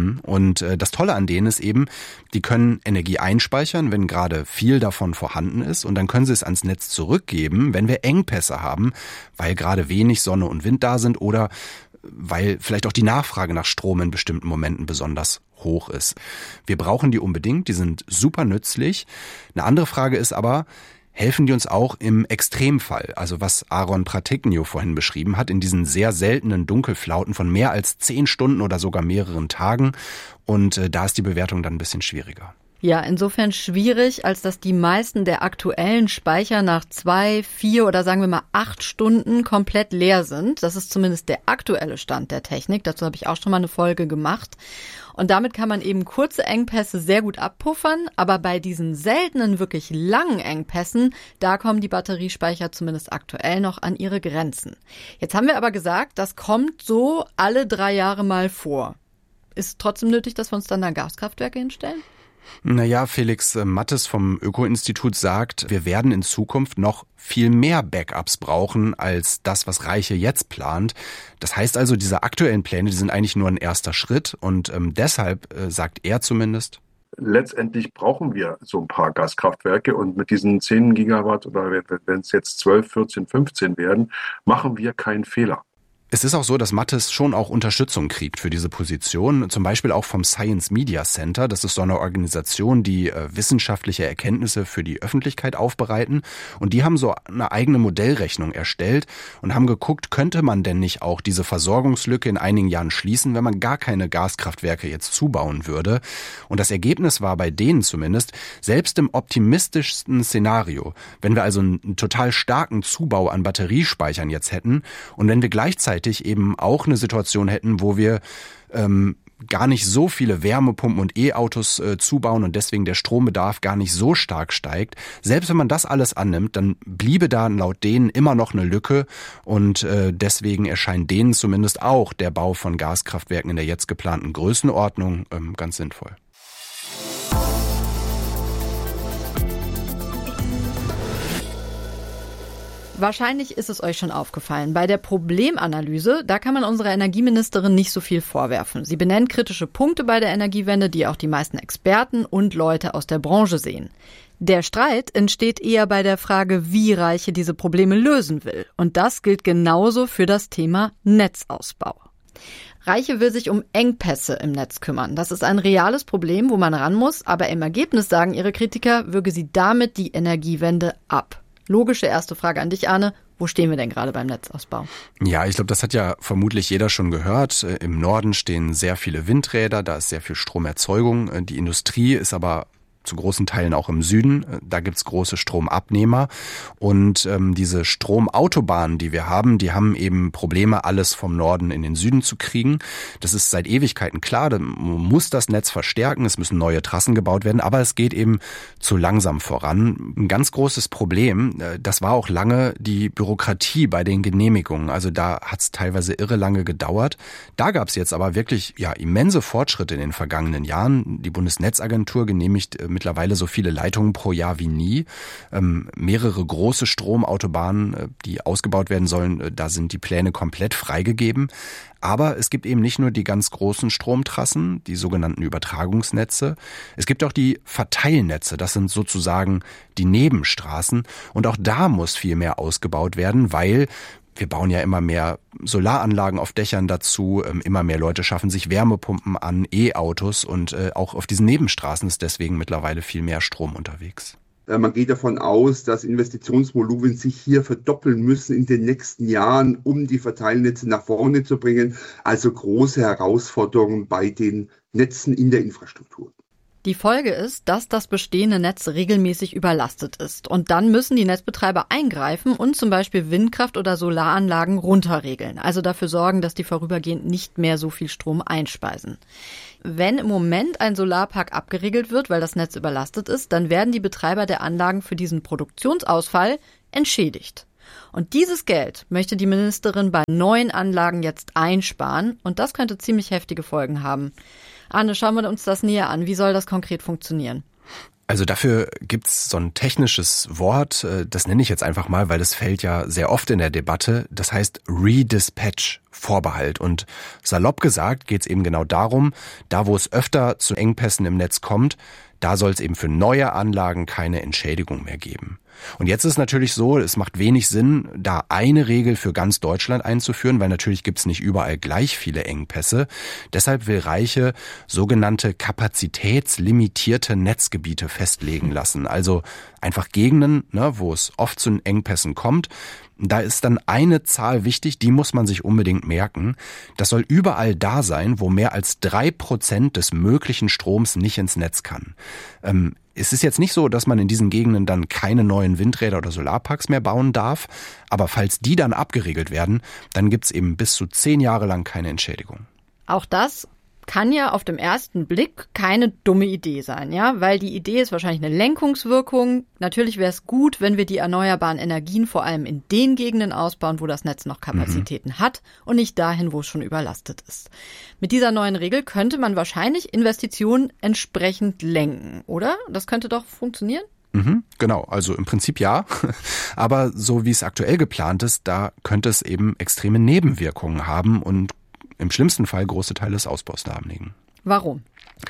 Und das Tolle an denen ist eben, die können Energie einspeichern, wenn gerade viel davon vorhanden ist. Und dann können sie es ans Netz zurückgeben, wenn wir Engpässe haben, weil gerade wenig Sonne und Wind da sind oder weil vielleicht auch die Nachfrage nach Strom in bestimmten Momenten besonders hoch ist. Wir brauchen die unbedingt, die sind super nützlich. Eine andere Frage ist aber, helfen die uns auch im Extremfall, also was Aaron Pratiknio vorhin beschrieben hat, in diesen sehr seltenen Dunkelflauten von mehr als zehn Stunden oder sogar mehreren Tagen. Und äh, da ist die Bewertung dann ein bisschen schwieriger. Ja, insofern schwierig, als dass die meisten der aktuellen Speicher nach zwei, vier oder sagen wir mal acht Stunden komplett leer sind. Das ist zumindest der aktuelle Stand der Technik. Dazu habe ich auch schon mal eine Folge gemacht. Und damit kann man eben kurze Engpässe sehr gut abpuffern. Aber bei diesen seltenen, wirklich langen Engpässen, da kommen die Batteriespeicher zumindest aktuell noch an ihre Grenzen. Jetzt haben wir aber gesagt, das kommt so alle drei Jahre mal vor. Ist trotzdem nötig, dass wir uns dann da Gaskraftwerke hinstellen? Naja, Felix Mattes vom Öko-Institut sagt, wir werden in Zukunft noch viel mehr Backups brauchen als das, was Reiche jetzt plant. Das heißt also, diese aktuellen Pläne, die sind eigentlich nur ein erster Schritt und ähm, deshalb, äh, sagt er zumindest, letztendlich brauchen wir so ein paar Gaskraftwerke und mit diesen zehn Gigawatt oder wenn es jetzt zwölf, vierzehn, fünfzehn werden, machen wir keinen Fehler. Es ist auch so, dass Mattes schon auch Unterstützung kriegt für diese Position, zum Beispiel auch vom Science Media Center. Das ist so eine Organisation, die äh, wissenschaftliche Erkenntnisse für die Öffentlichkeit aufbereiten. Und die haben so eine eigene Modellrechnung erstellt und haben geguckt, könnte man denn nicht auch diese Versorgungslücke in einigen Jahren schließen, wenn man gar keine Gaskraftwerke jetzt zubauen würde. Und das Ergebnis war bei denen zumindest, selbst im optimistischsten Szenario, wenn wir also einen, einen total starken Zubau an Batteriespeichern jetzt hätten und wenn wir gleichzeitig eben auch eine Situation hätten, wo wir ähm, gar nicht so viele Wärmepumpen und E-Autos äh, zubauen und deswegen der Strombedarf gar nicht so stark steigt. Selbst wenn man das alles annimmt, dann bliebe da laut denen immer noch eine Lücke und äh, deswegen erscheint denen zumindest auch der Bau von Gaskraftwerken in der jetzt geplanten Größenordnung ähm, ganz sinnvoll. Wahrscheinlich ist es euch schon aufgefallen. Bei der Problemanalyse, da kann man unserer Energieministerin nicht so viel vorwerfen. Sie benennt kritische Punkte bei der Energiewende, die auch die meisten Experten und Leute aus der Branche sehen. Der Streit entsteht eher bei der Frage, wie Reiche diese Probleme lösen will. Und das gilt genauso für das Thema Netzausbau. Reiche will sich um Engpässe im Netz kümmern. Das ist ein reales Problem, wo man ran muss. Aber im Ergebnis sagen ihre Kritiker, würge sie damit die Energiewende ab. Logische erste Frage an dich, Arne. Wo stehen wir denn gerade beim Netzausbau? Ja, ich glaube, das hat ja vermutlich jeder schon gehört. Im Norden stehen sehr viele Windräder, da ist sehr viel Stromerzeugung. Die Industrie ist aber zu großen Teilen auch im Süden. Da gibt's große Stromabnehmer. Und ähm, diese Stromautobahnen, die wir haben, die haben eben Probleme, alles vom Norden in den Süden zu kriegen. Das ist seit Ewigkeiten klar. Man muss das Netz verstärken. Es müssen neue Trassen gebaut werden. Aber es geht eben zu langsam voran. Ein ganz großes Problem, das war auch lange die Bürokratie bei den Genehmigungen. Also da hat's teilweise irre lange gedauert. Da gab's jetzt aber wirklich ja immense Fortschritte in den vergangenen Jahren. Die Bundesnetzagentur genehmigt mittlerweile so viele Leitungen pro Jahr wie nie. Ähm, mehrere große Stromautobahnen, die ausgebaut werden sollen, da sind die Pläne komplett freigegeben. Aber es gibt eben nicht nur die ganz großen Stromtrassen, die sogenannten Übertragungsnetze. Es gibt auch die Verteilnetze, das sind sozusagen die Nebenstraßen. Und auch da muss viel mehr ausgebaut werden, weil Wir bauen ja immer mehr Solaranlagen auf Dächern dazu, immer mehr Leute schaffen sich Wärmepumpen an, E-Autos und auch auf diesen Nebenstraßen ist deswegen mittlerweile viel mehr Strom unterwegs. Man geht davon aus, dass Investitionsvolumen sich hier verdoppeln müssen in den nächsten Jahren, um die Verteilnetze nach vorne zu bringen. Also große Herausforderungen bei den Netzen in der Infrastruktur. Die Folge ist, dass das bestehende Netz regelmäßig überlastet ist. Und dann müssen die Netzbetreiber eingreifen und zum Beispiel Windkraft- oder Solaranlagen runterregeln. Also dafür sorgen, dass die vorübergehend nicht mehr so viel Strom einspeisen. Wenn im Moment ein Solarpark abgeregelt wird, weil das Netz überlastet ist, dann werden die Betreiber der Anlagen für diesen Produktionsausfall entschädigt. Und dieses Geld möchte die Ministerin bei neuen Anlagen jetzt einsparen. Und das könnte ziemlich heftige Folgen haben. Arne, schauen wir uns das näher an. Wie soll das konkret funktionieren? Also dafür gibt's so ein technisches Wort, das nenne ich jetzt einfach mal, weil das fällt ja sehr oft in der Debatte. Das heißt Redispatch, Vorbehalt. Und salopp gesagt geht's eben genau darum, da wo es öfter zu Engpässen im Netz kommt, da soll es eben für neue Anlagen keine Entschädigung mehr geben. Und jetzt ist natürlich so, es macht wenig Sinn, da eine Regel für ganz Deutschland einzuführen, weil natürlich gibt es nicht überall gleich viele Engpässe. Deshalb will Reiche sogenannte kapazitätslimitierte Netzgebiete festlegen lassen. Also einfach Gegenden, ne, wo es oft zu Engpässen kommt. Da ist dann eine Zahl wichtig, die muss man sich unbedingt merken. Das soll überall da sein, wo mehr als drei Prozent des möglichen Stroms nicht ins Netz kann. Ähm, es ist jetzt nicht so, dass man in diesen Gegenden dann keine neuen Windräder oder Solarparks mehr bauen darf. Aber falls die dann abgeregelt werden, dann gibt's eben bis zu zehn Jahre lang keine Entschädigung. Auch das kann ja auf dem ersten Blick keine dumme Idee sein, ja, weil die Idee ist wahrscheinlich eine Lenkungswirkung. Natürlich wäre es gut, wenn wir die erneuerbaren Energien vor allem in den Gegenden ausbauen, wo das Netz noch Kapazitäten mhm. hat und nicht dahin, wo es schon überlastet ist. Mit dieser neuen Regel könnte man wahrscheinlich Investitionen entsprechend lenken, oder? Das könnte doch funktionieren? Mhm, genau, also im Prinzip ja, aber so wie es aktuell geplant ist, da könnte es eben extreme Nebenwirkungen haben und im schlimmsten Fall große Teile des Ausbaus lahmlegen. Warum?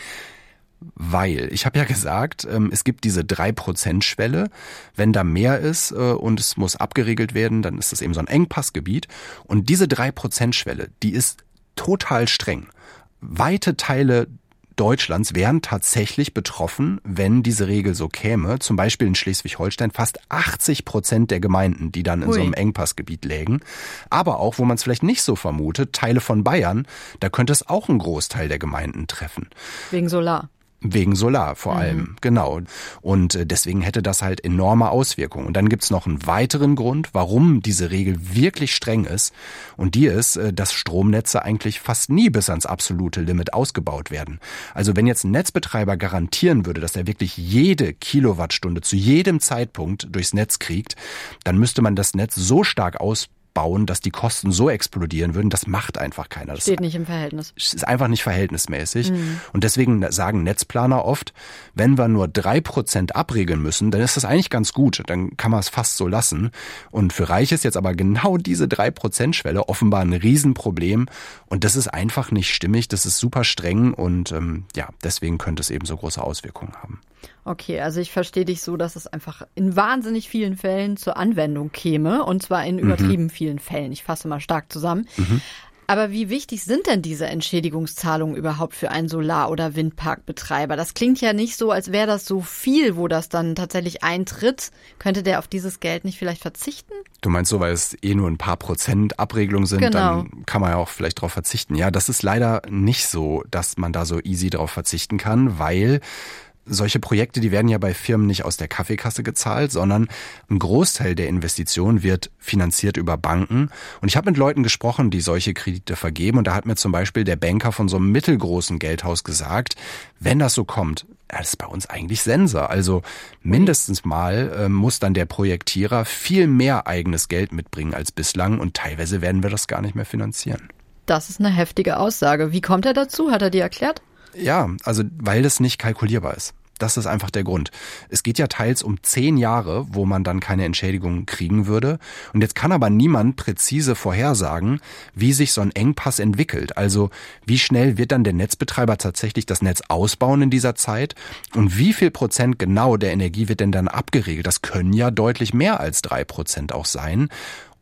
Weil, ich habe ja gesagt, es gibt diese drei Prozent Schwelle. Wenn da mehr ist und es muss abgeregelt werden, dann ist das eben so ein Engpassgebiet. Und diese drei Prozent Schwelle, die ist total streng. Weite Teile Deutschlands wären tatsächlich betroffen, wenn diese Regel so käme. Zum Beispiel in Schleswig-Holstein fast achtzig Prozent der Gemeinden, die dann in Ui. so einem Engpassgebiet lägen. Aber auch, wo man es vielleicht nicht so vermutet, Teile von Bayern, da könnte es auch einen Großteil der Gemeinden treffen. Wegen Solar. Wegen Solar vor allem, mhm. genau. Und deswegen hätte das halt enorme Auswirkungen. Und dann gibt's noch einen weiteren Grund, warum diese Regel wirklich streng ist. Und die ist, dass Stromnetze eigentlich fast nie bis ans absolute Limit ausgebaut werden. Also wenn jetzt ein Netzbetreiber garantieren würde, dass er wirklich jede Kilowattstunde zu jedem Zeitpunkt durchs Netz kriegt, dann müsste man das Netz so stark ausbauen, bauen, dass die Kosten so explodieren würden, das macht einfach keiner. Das steht nicht im Verhältnis. Ist einfach nicht verhältnismäßig. Mhm. Und deswegen sagen Netzplaner oft, wenn wir nur drei Prozent abregeln müssen, dann ist das eigentlich ganz gut. Dann kann man es fast so lassen. Und für Reich ist jetzt aber genau diese drei Prozent Schwelle offenbar ein Riesenproblem. Und das ist einfach nicht stimmig. Das ist super streng. Und ähm, ja, deswegen könnte es eben so große Auswirkungen haben. Okay, also ich verstehe dich so, dass es einfach in wahnsinnig vielen Fällen zur Anwendung käme. Und zwar in übertrieben mhm. vielen Fällen. Ich fasse mal stark zusammen. Mhm. Aber wie wichtig sind denn diese Entschädigungszahlungen überhaupt für einen Solar- oder Windparkbetreiber? Das klingt ja nicht so, als wäre das so viel, wo das dann tatsächlich eintritt. Könnte der auf dieses Geld nicht vielleicht verzichten? Du meinst so, weil es eh nur ein paar Prozent Abregelung sind, genau. Dann kann man ja auch vielleicht drauf verzichten. Ja, das ist leider nicht so, dass man da so easy drauf verzichten kann, weil solche Projekte, die werden ja bei Firmen nicht aus der Kaffeekasse gezahlt, sondern ein Großteil der Investition wird finanziert über Banken. Und ich habe mit Leuten gesprochen, die solche Kredite vergeben. Und da hat mir zum Beispiel der Banker von so einem mittelgroßen Geldhaus gesagt, wenn das so kommt, das ist bei uns eigentlich Sensor. Also mindestens mal äh, muss dann der Projektierer viel mehr eigenes Geld mitbringen als bislang. Und teilweise werden wir das gar nicht mehr finanzieren. Das ist eine heftige Aussage. Wie kommt er dazu? Hat er dir erklärt? Ja, also weil das nicht kalkulierbar ist. Das ist einfach der Grund. Es geht ja teils um zehn Jahre, wo man dann keine Entschädigung kriegen würde. Und jetzt kann aber niemand präzise vorhersagen, wie sich so ein Engpass entwickelt. Also wie schnell wird dann der Netzbetreiber tatsächlich das Netz ausbauen in dieser Zeit? Und wie viel Prozent genau der Energie wird denn dann abgeregelt? Das können ja deutlich mehr als drei Prozent auch sein.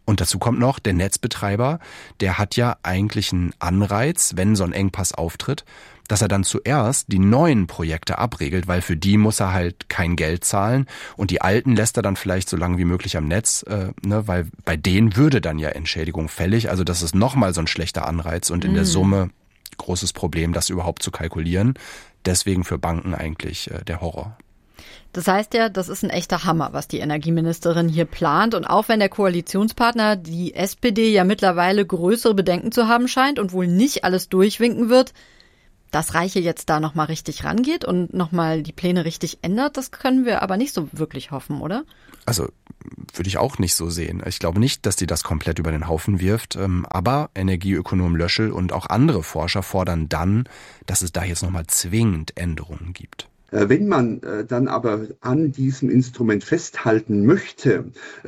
Und dazu kommt noch, der Netzbetreiber, der hat ja eigentlich einen Anreiz, wenn so ein Engpass auftritt, dass er dann zuerst die neuen Projekte abregelt, weil für die muss er halt kein Geld zahlen und die alten lässt er dann vielleicht so lange wie möglich am Netz, äh, ne, weil bei denen würde dann ja Entschädigung fällig. Also das ist nochmal so ein schlechter Anreiz und in mhm. der Summe großes Problem, das überhaupt zu kalkulieren. Deswegen für Banken eigentlich äh, der Horror. Das heißt ja, das ist ein echter Hammer, was die Energieministerin hier plant. Und auch wenn der Koalitionspartner, die S P D, ja mittlerweile größere Bedenken zu haben scheint und wohl nicht alles durchwinken wird, dass Reiche jetzt da nochmal richtig rangeht und nochmal die Pläne richtig ändert, das können wir aber nicht so wirklich hoffen, oder? Also würde ich auch nicht so sehen. Ich glaube nicht, dass die das komplett über den Haufen wirft. Aber Energieökonom Löschel und auch andere Forscher fordern dann, dass es da jetzt nochmal zwingend Änderungen gibt. Wenn man dann aber an diesem Instrument festhalten möchte,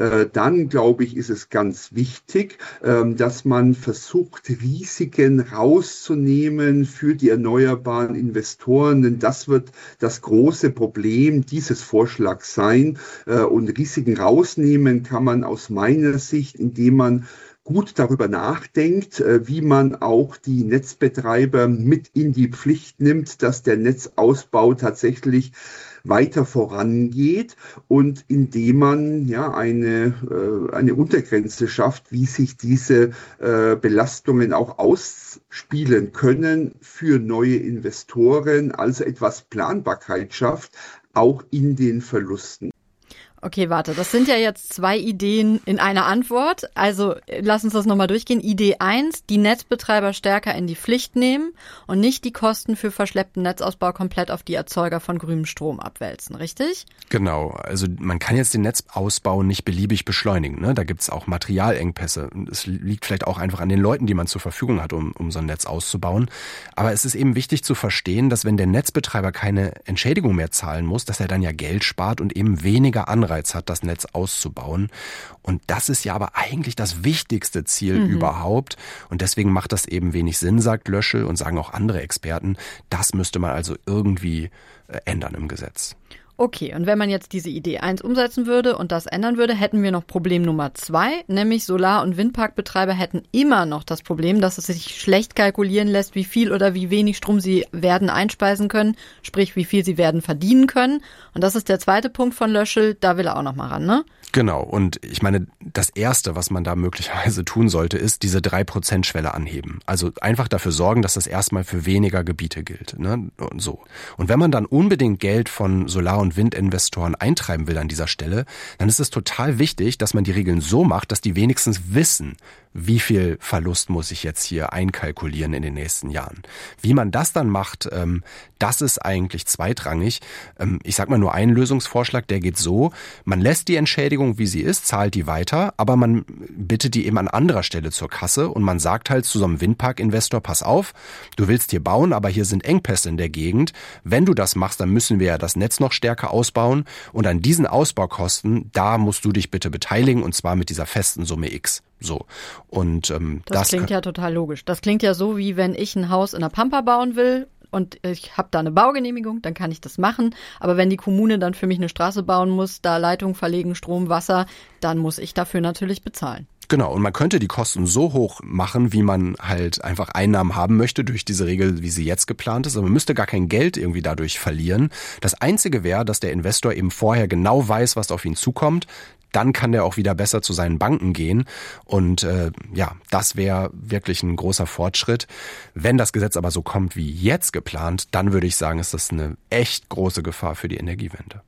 dann glaube ich, ist es ganz wichtig, dass man versucht, Risiken rauszunehmen für die erneuerbaren Investoren, denn das wird das große Problem dieses Vorschlags sein. Und Risiken rausnehmen kann man aus meiner Sicht, indem man gut darüber nachdenkt, wie man auch die Netzbetreiber mit in die Pflicht nimmt, dass der Netzausbau tatsächlich weiter vorangeht und indem man ja eine eine Untergrenze schafft, wie sich diese äh, Belastungen auch ausspielen können für neue Investoren, also etwas Planbarkeit schafft, auch in den Verlusten. Okay, warte, das sind ja jetzt zwei Ideen in einer Antwort. Also lass uns das nochmal durchgehen. Idee eins, die Netzbetreiber stärker in die Pflicht nehmen und nicht die Kosten für verschleppten Netzausbau komplett auf die Erzeuger von grünem Strom abwälzen, richtig? Genau, also man kann jetzt den Netzausbau nicht beliebig beschleunigen, ne? Da gibt's auch Materialengpässe. Es liegt vielleicht auch einfach an den Leuten, die man zur Verfügung hat, um, um so ein Netz auszubauen. Aber es ist eben wichtig zu verstehen, dass wenn der Netzbetreiber keine Entschädigung mehr zahlen muss, dass er dann ja Geld spart und eben weniger Anreiz hat, das Netz auszubauen. Und das ist ja aber eigentlich das wichtigste Ziel mhm. überhaupt. Und deswegen macht das eben wenig Sinn, sagt Löschel und sagen auch andere Experten. Das müsste man also irgendwie ändern im Gesetz. Okay, und wenn man jetzt diese Idee eins umsetzen würde und das ändern würde, hätten wir noch Problem Nummer zwei, nämlich Solar- und Windparkbetreiber hätten immer noch das Problem, dass es sich schlecht kalkulieren lässt, wie viel oder wie wenig Strom sie werden einspeisen können, sprich wie viel sie werden verdienen können. Und das ist der zweite Punkt von Löschel, da will er auch noch mal ran, ne? Genau, und ich meine, das Erste, was man da möglicherweise tun sollte, ist diese drei Prozent Schwelle anheben. Also einfach dafür sorgen, dass das erstmal für weniger Gebiete gilt, ne? Und so. Und wenn man dann unbedingt Geld von Solar- und Windinvestoren eintreiben will an dieser Stelle, dann ist es total wichtig, dass man die Regeln so macht, dass die wenigstens wissen, wie viel Verlust muss ich jetzt hier einkalkulieren in den nächsten Jahren. Wie man das dann macht, ähm, das ist eigentlich zweitrangig. Ähm, ich sag mal nur einen Lösungsvorschlag, der geht so, man lässt die Entschädigung, wie sie ist, zahlt die weiter, aber man bittet die eben an anderer Stelle zur Kasse und man sagt halt zu so einem Windparkinvestor, pass auf, du willst hier bauen, aber hier sind Engpässe in der Gegend. Wenn du das machst, dann müssen wir ja das Netz noch stärker ausbauen und an diesen Ausbaukosten, da musst du dich bitte beteiligen und zwar mit dieser festen Summe X. So. Und ähm, das, das klingt ja total logisch. Das klingt ja so, wie wenn ich ein Haus in der Pampa bauen will und ich habe da eine Baugenehmigung, dann kann ich das machen. Aber wenn die Kommune dann für mich eine Straße bauen muss, da Leitungen verlegen, Strom, Wasser, dann muss ich dafür natürlich bezahlen. Genau, und man könnte die Kosten so hoch machen, wie man halt einfach Einnahmen haben möchte durch diese Regel, wie sie jetzt geplant ist. Aber man müsste gar kein Geld irgendwie dadurch verlieren. Das Einzige wäre, dass der Investor eben vorher genau weiß, was auf ihn zukommt. Dann kann der auch wieder besser zu seinen Banken gehen. Und äh, ja, das wäre wirklich ein großer Fortschritt. Wenn das Gesetz aber so kommt wie jetzt geplant, dann würde ich sagen, ist das eine echt große Gefahr für die Energiewende.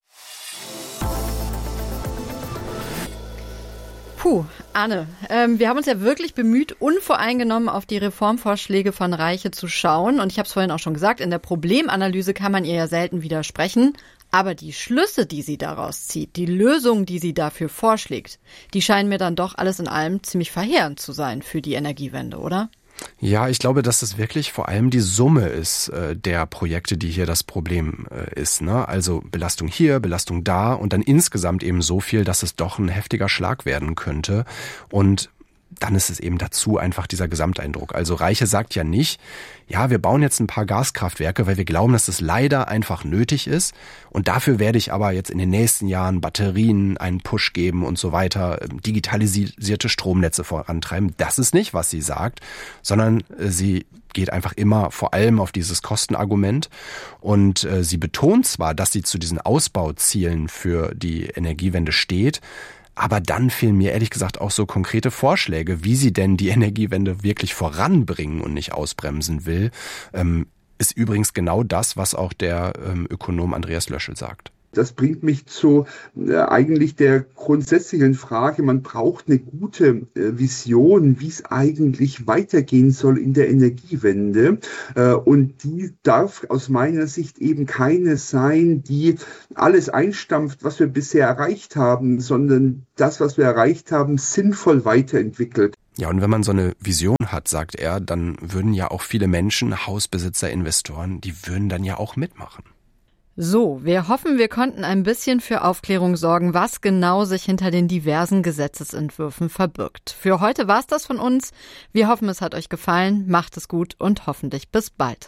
Puh, Anne, ähm, wir haben uns ja wirklich bemüht, unvoreingenommen auf die Reformvorschläge von Reiche zu schauen. Und ich habe es vorhin auch schon gesagt, in der Problemanalyse kann man ihr ja selten widersprechen. Aber die Schlüsse, die sie daraus zieht, die Lösungen, die sie dafür vorschlägt, die scheinen mir dann doch alles in allem ziemlich verheerend zu sein für die Energiewende, oder? Ja, ich glaube, dass es wirklich vor allem die Summe ist äh, der Projekte, die hier das Problem äh, ist, ne? Also Belastung hier, Belastung da und dann insgesamt eben so viel, dass es doch ein heftiger Schlag werden könnte. Und dann ist es eben dazu einfach dieser Gesamteindruck. Also Reiche sagt ja nicht, ja, wir bauen jetzt ein paar Gaskraftwerke, weil wir glauben, dass das leider einfach nötig ist. Und dafür werde ich aber jetzt in den nächsten Jahren Batterien einen Push geben und so weiter, digitalisierte Stromnetze vorantreiben. Das ist nicht, was sie sagt, sondern sie geht einfach immer vor allem auf dieses Kostenargument. Und äh, sie betont zwar, dass sie zu diesen Ausbauzielen für die Energiewende steht, aber dann fehlen mir ehrlich gesagt auch so konkrete Vorschläge, wie sie denn die Energiewende wirklich voranbringen und nicht ausbremsen will. Ähm, ist übrigens genau das, was auch der ähm, Ökonom Andreas Löschel sagt. Das bringt mich zu äh, eigentlich der grundsätzlichen Frage, man braucht eine gute äh, Vision, wie es eigentlich weitergehen soll in der Energiewende. Äh, und die darf aus meiner Sicht eben keine sein, die alles einstampft, was wir bisher erreicht haben, sondern das, was wir erreicht haben, sinnvoll weiterentwickelt. Ja, und wenn man so eine Vision hat, sagt er, dann würden ja auch viele Menschen, Hausbesitzer, Investoren, die würden dann ja auch mitmachen. So, wir hoffen, wir konnten ein bisschen für Aufklärung sorgen, was genau sich hinter den diversen Gesetzesentwürfen verbirgt. Für heute war's das von uns. Wir hoffen, es hat euch gefallen. Macht es gut und hoffentlich bis bald.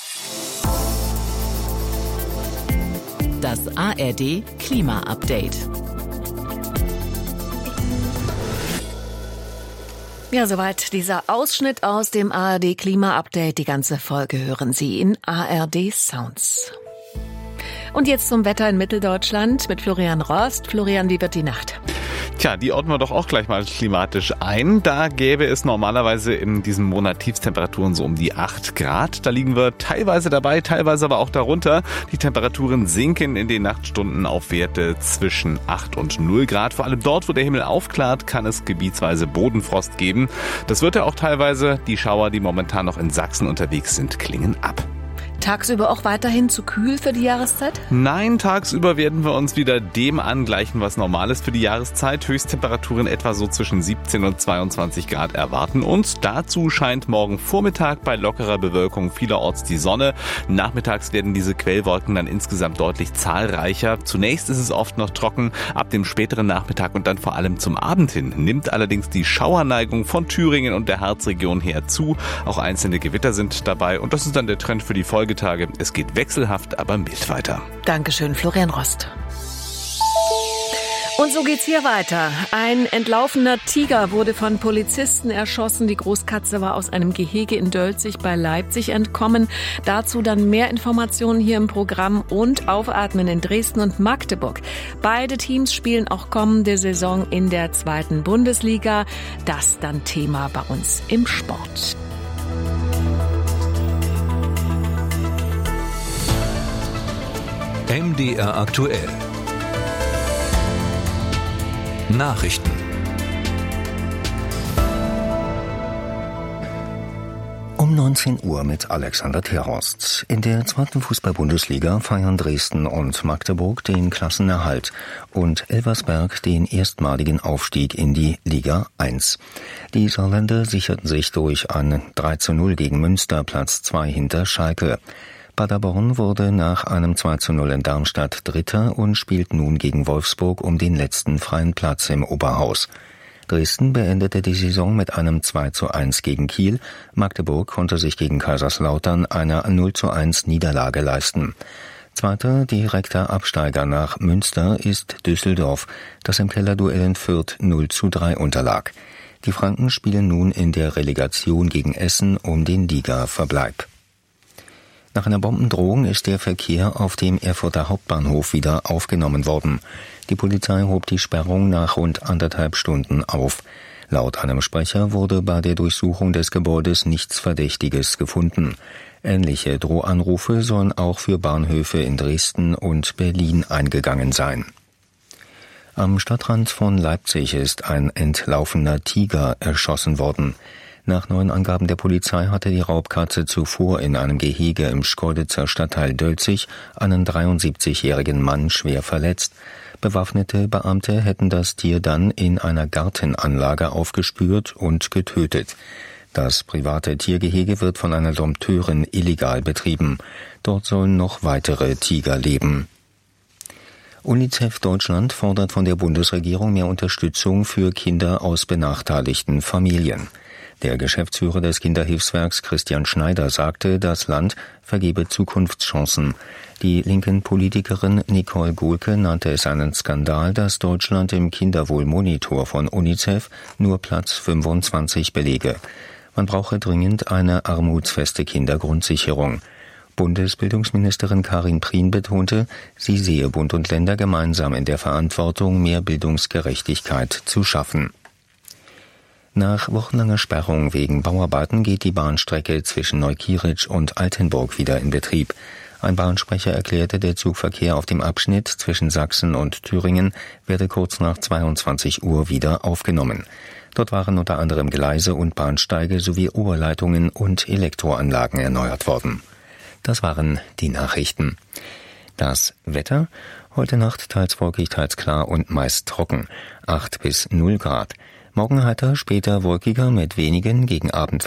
Das A R D Klima-Update. Ja, soweit dieser Ausschnitt aus dem A R D Klima-Update. Die ganze Folge hören Sie in A R D Sounds. Und jetzt zum Wetter in Mitteldeutschland mit Florian Rost. Florian, wie wird die Nacht? Tja, die ordnen wir doch auch gleich mal klimatisch ein. Da gäbe es normalerweise in diesem Monat Tiefstemperaturen so um die acht Grad. Da liegen wir teilweise dabei, teilweise aber auch darunter. Die Temperaturen sinken in den Nachtstunden auf Werte zwischen acht und null Grad. Vor allem dort, wo der Himmel aufklart, kann es gebietsweise Bodenfrost geben. Das wird ja auch teilweise. Die Schauer, die momentan noch in Sachsen unterwegs sind, klingen ab. Tagsüber auch weiterhin zu kühl für die Jahreszeit? Nein, tagsüber werden wir uns wieder dem angleichen, was normal ist für die Jahreszeit. Höchsttemperaturen etwa so zwischen siebzehn und zweiundzwanzig Grad erwarten uns. Dazu scheint morgen Vormittag bei lockerer Bewölkung vielerorts die Sonne. Nachmittags werden diese Quellwolken dann insgesamt deutlich zahlreicher. Zunächst ist es oft noch trocken. Ab dem späteren Nachmittag und dann vor allem zum Abend hin nimmt allerdings die Schauerneigung von Thüringen und der Harzregion her zu. Auch einzelne Gewitter sind dabei und das ist dann der Trend für die Folge. Tage. Es geht wechselhaft, aber mild weiter. Dankeschön, Florian Rost. Und so geht's hier weiter. Ein entlaufener Tiger wurde von Polizisten erschossen. Die Großkatze war aus einem Gehege in Dölzig bei Leipzig entkommen. Dazu dann mehr Informationen hier im Programm und Aufatmen in Dresden und Magdeburg. Beide Teams spielen auch kommende Saison in der zweiten Bundesliga. Das dann Thema bei uns im Sport. M D R aktuell. Nachrichten. Um neunzehn Uhr mit Alexander Terhorst. In der zweiten Fußball-Bundesliga feiern Dresden und Magdeburg den Klassenerhalt und Elversberg den erstmaligen Aufstieg in die Liga eins. Die Saarländer sicherten sich durch ein drei zu null gegen Münster Platz zwei hinter Schalke. Paderborn wurde nach einem zwei zu null in Darmstadt Dritter und spielt nun gegen Wolfsburg um den letzten freien Platz im Oberhaus. Dresden beendete die Saison mit einem zwei zu eins gegen Kiel. Magdeburg konnte sich gegen Kaiserslautern eine null zu eins Niederlage leisten. Zweiter direkter Absteiger nach Münster ist Düsseldorf, das im Kellerduell in Fürth null zu drei unterlag. Die Franken spielen nun in der Relegation gegen Essen um den Ligaverbleib. Nach einer Bombendrohung ist der Verkehr auf dem Erfurter Hauptbahnhof wieder aufgenommen worden. Die Polizei hob die Sperrung nach rund anderthalb Stunden auf. Laut einem Sprecher wurde bei der Durchsuchung des Gebäudes nichts Verdächtiges gefunden. Ähnliche Drohanrufe sollen auch für Bahnhöfe in Dresden und Berlin eingegangen sein. Am Stadtrand von Leipzig ist ein entlaufener Tiger erschossen worden. Nach neuen Angaben der Polizei hatte die Raubkatze zuvor in einem Gehege im Schkeuditzer Stadtteil Dölzig einen dreiundsiebzigjährigen Mann schwer verletzt. Bewaffnete Beamte hätten das Tier dann in einer Gartenanlage aufgespürt und getötet. Das private Tiergehege wird von einer Dompteurin illegal betrieben. Dort sollen noch weitere Tiger leben. UNICEF Deutschland fordert von der Bundesregierung mehr Unterstützung für Kinder aus benachteiligten Familien. Der Geschäftsführer des Kinderhilfswerks Christian Schneider sagte, das Land vergebe Zukunftschancen. Die linken Politikerin Nicole Gohlke nannte es einen Skandal, dass Deutschland im Kinderwohlmonitor von UNICEF nur Platz fünfundzwanzig belege. Man brauche dringend eine armutsfeste Kindergrundsicherung. Bundesbildungsministerin Karin Prien betonte, sie sehe Bund und Länder gemeinsam in der Verantwortung, mehr Bildungsgerechtigkeit zu schaffen. Nach wochenlanger Sperrung wegen Bauarbeiten geht die Bahnstrecke zwischen Neukieritzsch und Altenburg wieder in Betrieb. Ein Bahnsprecher erklärte, der Zugverkehr auf dem Abschnitt zwischen Sachsen und Thüringen werde kurz nach zweiundzwanzig Uhr wieder aufgenommen. Dort waren unter anderem Gleise und Bahnsteige sowie Oberleitungen und Elektroanlagen erneuert worden. Das waren die Nachrichten. Das Wetter: Heute Nacht teils wolkig, teils klar und meist trocken. acht bis null Grad. Morgen heiter, später wolkiger mit wenigen, gegen Abend